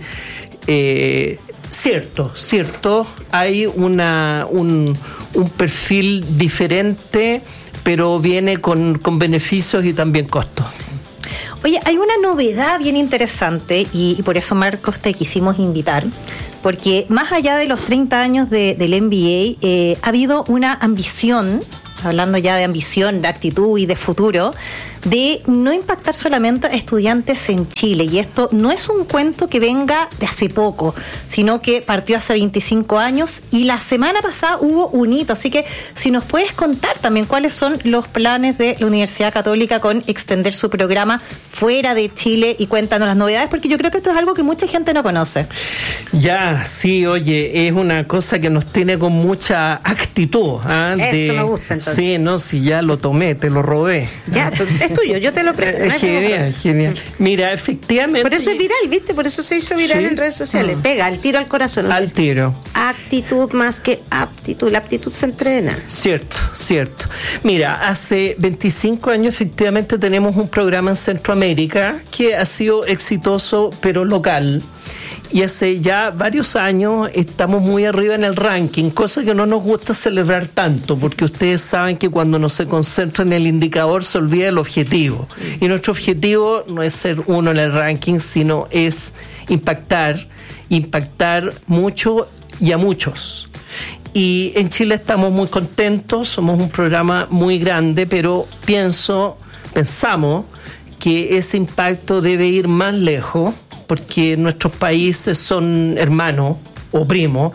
cierto, hay un perfil diferente, pero viene con beneficios y también costos. Oye, hay una novedad bien interesante y por eso, Marcos, te quisimos invitar, porque más allá de los 30 años del MBA, ha habido una ambición, hablando ya de ambición, de actitud y de futuro, de no impactar solamente a estudiantes en Chile. Y esto no es un cuento que venga de hace poco, sino que partió hace 25 años y la semana pasada hubo un hito. Así que si nos puedes contar también cuáles son los planes de la Universidad Católica con extender su programa fuera de Chile, y cuéntanos las novedades, porque yo creo que esto es algo que mucha gente no conoce. Ya, sí, oye, es una cosa que nos tiene con mucha actitud. Eso me gusta, entonces. Sí, no, si ya lo tomé, te lo robé. Ya, es tuyo, yo te lo presto. Genial. Mira, efectivamente... Por eso es viral, ¿viste? Por eso se hizo viral en redes sociales. Pega, al tiro al corazón. Al tiro. Actitud más que aptitud. La aptitud se entrena. Cierto. Mira, hace 25 años efectivamente tenemos un programa en Centroamérica que ha sido exitoso, pero local. Y hace ya varios años estamos muy arriba en el ranking, cosa que no nos gusta celebrar tanto, porque ustedes saben que cuando uno se concentra en el indicador se olvida el objetivo. Y nuestro objetivo no es ser uno en el ranking, sino es impactar mucho y a muchos. Y en Chile estamos muy contentos, somos un programa muy grande, pero pensamos que ese impacto debe ir más lejos, porque nuestros países son hermanos o primos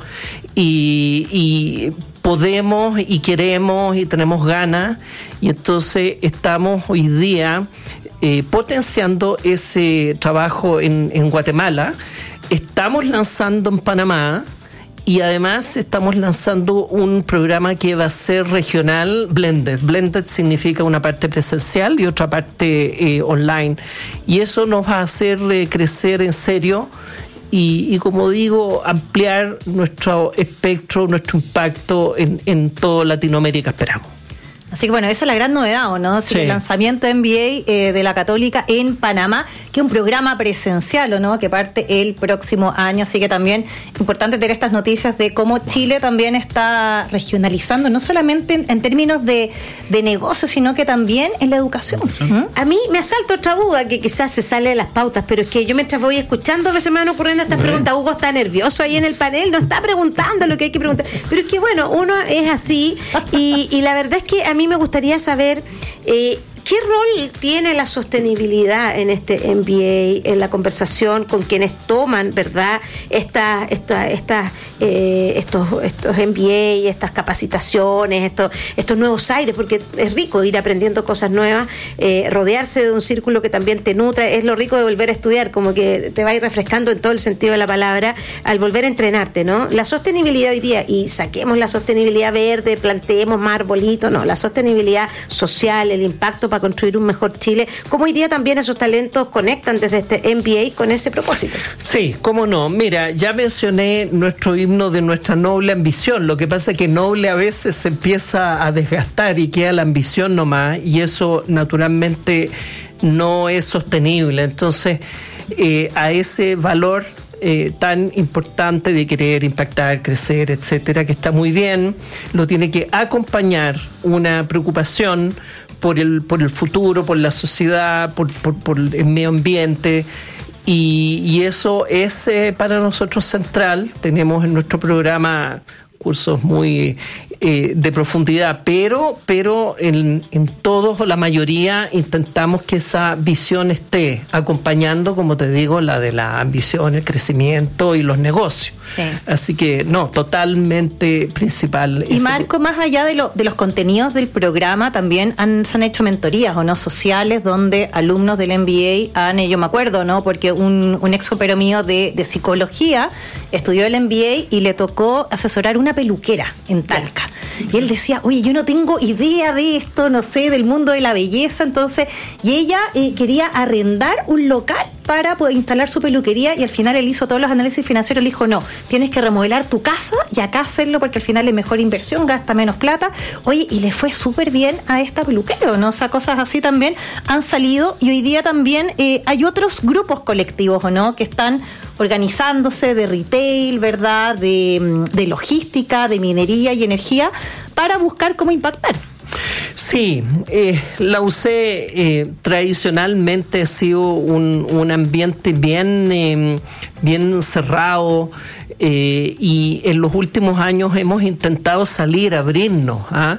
y podemos y queremos y tenemos ganas, y entonces estamos hoy día potenciando ese trabajo en Guatemala, estamos lanzando en Panamá. Y además estamos lanzando un programa que va a ser regional, blended. Blended significa una parte presencial y otra parte online. Y eso nos va a hacer crecer en serio y, como digo, ampliar nuestro espectro, nuestro impacto en toda Latinoamérica, esperamos. Así que bueno, esa es la gran novedad, ¿o no? Sí. El lanzamiento MBA de la Católica en Panamá, que es un programa presencial, ¿o no? Que parte el próximo año. Así que también importante tener estas noticias de cómo Chile también está regionalizando, no solamente en términos de negocio, sino que también en la educación. A mí me asalta otra duda que quizás se sale de las pautas, pero es que yo mientras voy escuchando a veces me van ocurriendo estas preguntas. Hugo está nervioso ahí en el panel, no está preguntando lo que hay que preguntar. Pero es que bueno, uno es así y la verdad es que a mí me gustaría saber ¿qué rol tiene la sostenibilidad en este MBA, en la conversación con quienes toman, verdad, estos MBA, estas capacitaciones, estos nuevos aires? Porque es rico ir aprendiendo cosas nuevas, rodearse de un círculo que también te nutre. Es lo rico de volver a estudiar, como que te va a ir refrescando en todo el sentido de la palabra al volver a entrenarte, ¿no? La sostenibilidad hoy día, y saquemos la sostenibilidad verde, planteemos más arbolitos, no, la sostenibilidad social, el impacto para construir un mejor Chile. ¿Cómo hoy día también esos talentos conectan desde este MBA con ese propósito? Sí, cómo no. Mira, ya mencioné nuestro himno de nuestra noble ambición. Lo que pasa es que noble a veces se empieza a desgastar y queda la ambición nomás, y eso naturalmente no es sostenible. Entonces, a ese valor tan importante de querer impactar, crecer, etcétera, que está muy bien, lo tiene que acompañar una preocupación por el futuro, por la sociedad, por el medio ambiente. Y eso es para nosotros central. Tenemos en nuestro programa cursos muy de profundidad, pero en todos o la mayoría intentamos que esa visión esté acompañando, como te digo, la de la ambición, el crecimiento y los negocios. Sí. Así que no, totalmente principal. Y Marco, más allá de los contenidos del programa, también se han hecho mentorías o no sociales donde alumnos del MBA yo me acuerdo, ¿no? Porque un ex compañero mío de psicología estudió el MBA y le tocó asesorar una peluquera en Talca. Y él decía, oye, yo no tengo idea de esto, no sé, del mundo de la belleza, entonces, y ella quería arrendar un local para poder instalar su peluquería, y al final él hizo todos los análisis financieros, le dijo, no, tienes que remodelar tu casa y acá hacerlo porque al final es mejor inversión, gasta menos plata. Oye, y le fue súper bien a esta peluquera, ¿no? O sea, cosas así también han salido, y hoy día también hay otros grupos colectivos, ¿o no?, que están organizándose de retail, ¿verdad?, de logística, de minería y energía, para buscar cómo impactar. Sí, la UC tradicionalmente ha sido un ambiente bien cerrado, y en los últimos años hemos intentado salir, abrirnos,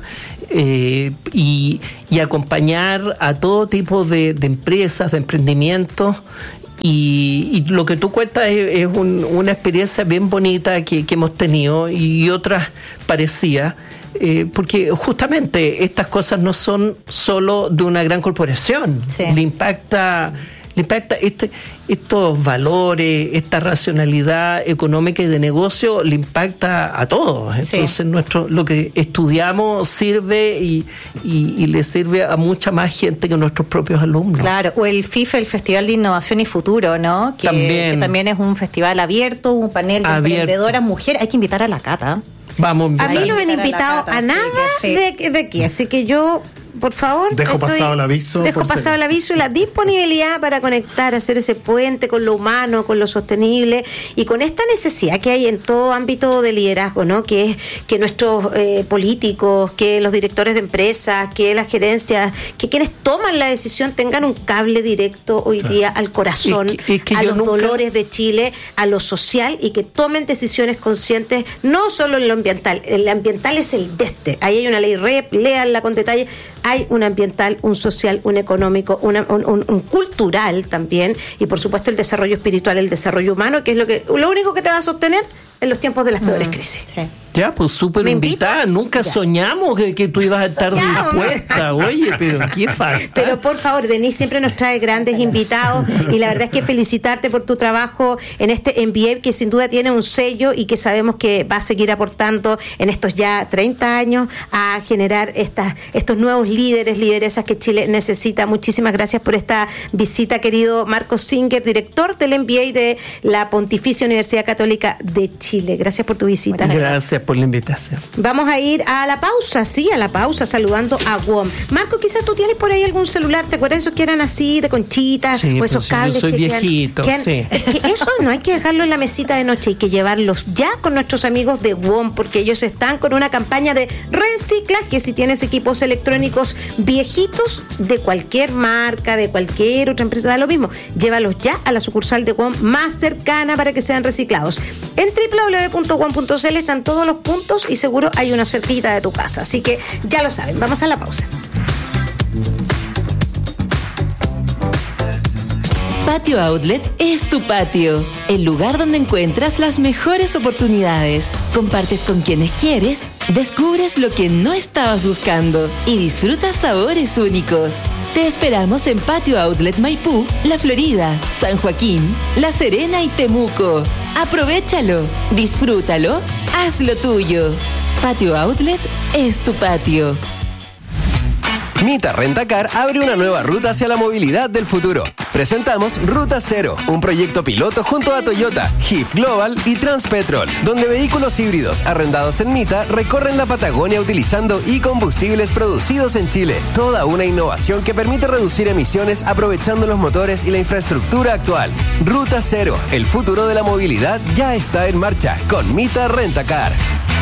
y acompañar a todo tipo de empresas, de emprendimientos. Y lo que tú cuentas es una experiencia bien bonita que hemos tenido, y otras parecidas, porque justamente estas cosas no son solo de una gran corporación. Sí. Le impacta estos valores, esta racionalidad económica y de negocio, le impacta a todos. Entonces, sí, lo que estudiamos sirve y le sirve a mucha más gente que nuestros propios alumnos. Claro, o el FIFE, el Festival de Innovación y Futuro, ¿no? Que también es un festival abierto, un panel de emprendedoras mujeres. Hay que invitar a la Cata. Vamos, a mí no me han invitado a nada de aquí, así que yo, por favor, dejo pasado el aviso y la disponibilidad para conectar, hacer ese puente con lo humano, con lo sostenible, y con esta necesidad que hay en todo ámbito de liderazgo, ¿no? Que es que nuestros políticos, que los directores de empresas, que las gerencias, que quienes toman la decisión tengan un cable directo hoy día al corazón, a los dolores de Chile, a lo social, y que tomen decisiones conscientes, no solo en lo ambiental. El ambiental es el de ahí hay una ley REP, léanla con detalle. Hay un ambiental, un social, un económico, un cultural también, y por supuesto el desarrollo espiritual, el desarrollo humano, que es lo único que te va a sostener en los tiempos de las peores crisis. Sí. Ya, pues súper invitada. Nunca soñamos que tú ibas a estar dispuesta. Oye, pero qué falta. Pero por favor, Denise siempre nos trae grandes invitados, y la verdad es que felicitarte por tu trabajo en este MBA, que sin duda tiene un sello y que sabemos que va a seguir aportando en estos ya 30 años a generar estos nuevos líderes, lideresas que Chile necesita. Muchísimas gracias por esta visita, querido Marco Singer, director del MBA de la Pontificia Universidad Católica de Chile. Gracias por tu visita. Gracias por la invitación. Vamos a ir a la pausa, saludando a WOM. Marco, quizás tú tienes por ahí algún celular, ¿te acuerdas esos que eran así de conchitas? Sí, o esos cables. Yo soy viejito, sí. Es que eso no hay que dejarlo en la mesita de noche, hay que llevarlos ya con nuestros amigos de WOM, porque ellos están con una campaña de reciclaje. Si tienes equipos electrónicos viejitos de cualquier marca, de cualquier otra empresa, da lo mismo, llévalos ya a la sucursal de WOM más cercana para que sean reciclados. En www.wom.cl están todos los puntos y seguro hay una cerquita de tu casa. Así que ya lo saben, vamos a la pausa. Patio Outlet es tu patio, el lugar donde encuentras las mejores oportunidades. Compartes con quienes quieres, descubres lo que no estabas buscando y disfrutas sabores únicos. Te esperamos en Patio Outlet Maipú, La Florida, San Joaquín, La Serena y Temuco. Aprovéchalo, disfrútalo, hazlo tuyo. Patio Outlet es tu patio. Mita Rentacar abre una nueva ruta hacia la movilidad del futuro. Presentamos Ruta Cero, un proyecto piloto junto a Toyota, HIF Global y Transpetrol, donde vehículos híbridos arrendados en Mita recorren la Patagonia utilizando e-combustibles producidos en Chile. Toda una innovación que permite reducir emisiones aprovechando los motores y la infraestructura actual. Ruta Cero, el futuro de la movilidad ya está en marcha con Mita Rentacar.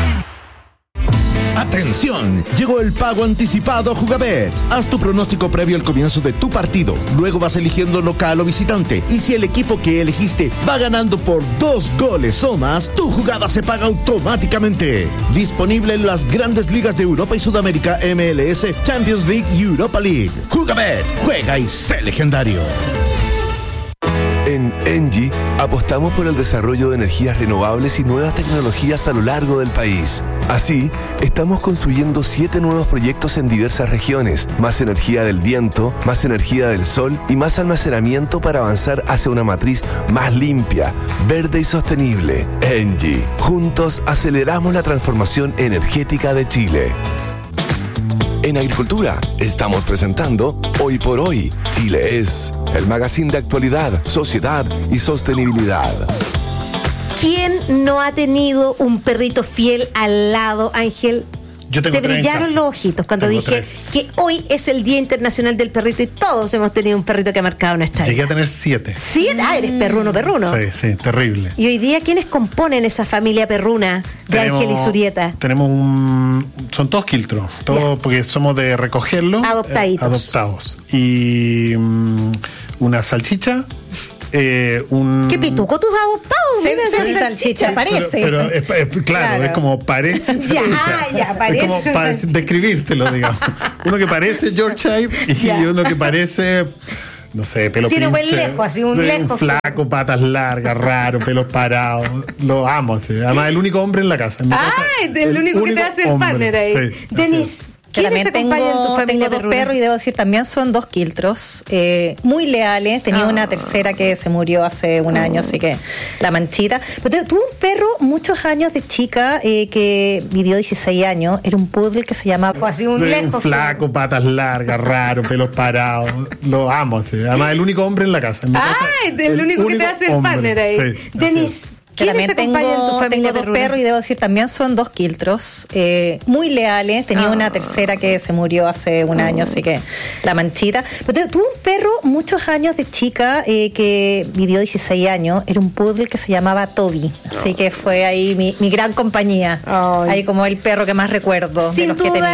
¡Atención! Llegó el pago anticipado Jugabet. Haz tu pronóstico previo al comienzo de tu partido. Luego vas eligiendo local o visitante. Y si el equipo que elegiste va ganando por 2 goles o más, tu jugada se paga automáticamente. Disponible en las grandes ligas de Europa y Sudamérica, MLS, Champions League y Europa League. Jugabet. Juega y sé legendario. En Engie apostamos por el desarrollo de energías renovables y nuevas tecnologías a lo largo del país. Así, estamos construyendo 7 nuevos proyectos en diversas regiones, más energía del viento, más energía del sol y más almacenamiento para avanzar hacia una matriz más limpia, verde y sostenible. Engie, juntos aceleramos la transformación energética de Chile. En Agricultura, estamos presentando Hoy por Hoy, Chile es, el magazine de actualidad, sociedad y sostenibilidad. ¿Quién no ha tenido un perrito fiel al lado, Ángel? Yo tengo Te brillaron los ojitos cuando Tengo dije 3. que hoy es el Día Internacional del Perrito y todos hemos tenido un perrito que ha marcado nuestra vida. Llegué a tener 7. ¿7? Ah, eres perruno. Sí, terrible. Y hoy día, ¿quiénes componen esa familia perruna de Ángel y Surieta? Son todos quiltros, todos porque somos de recogerlo. Adoptaditos. Adoptados. Y una salchicha. ¿Qué pituco tus adoptados? Sí, salchicha, parece. Pero claro, es como parece salchicha. Ya, parece. Es como para describírtelo, digamos. Uno que parece Yorkshire y uno que parece, no sé, pelo Tiene pinche. buen lejo, así un Sí, lejo. un flaco, patas largas, raro, pelos parados. Lo amo, sí. Además, el único hombre en la casa. En mi casa, el único que te hace el partner ahí. Sí, Denis. Que también acompaña en tu familia tengo 2 perruna? perros y debo decir también son 2 quiltros, muy leales. Tenía una tercera que se murió hace un año, así que la manchita. Pero tuve un perro muchos años de chica que vivió 16 años. Era un poodle que se llamaba así un Sí, lejo. un flaco, patas largas, raro, pelos parados. Lo amo, sí. Además, el único hombre en la casa. En mi casa, el único que te hace el hombre. partner ahí. Sí, Denis. Que también acompaña en tu familia tengo 2 perruna? perros y debo decir también son 2 quiltros, muy leales. Tenía una tercera que se murió hace un año, así que la manchita. Pero tuve un perro muchos años de chica que vivió 16 años. Era un poodle que se llamaba Toby, así que fue ahí mi gran compañía. Ahí como el perro que más recuerdo de Sin los que duda, tenía.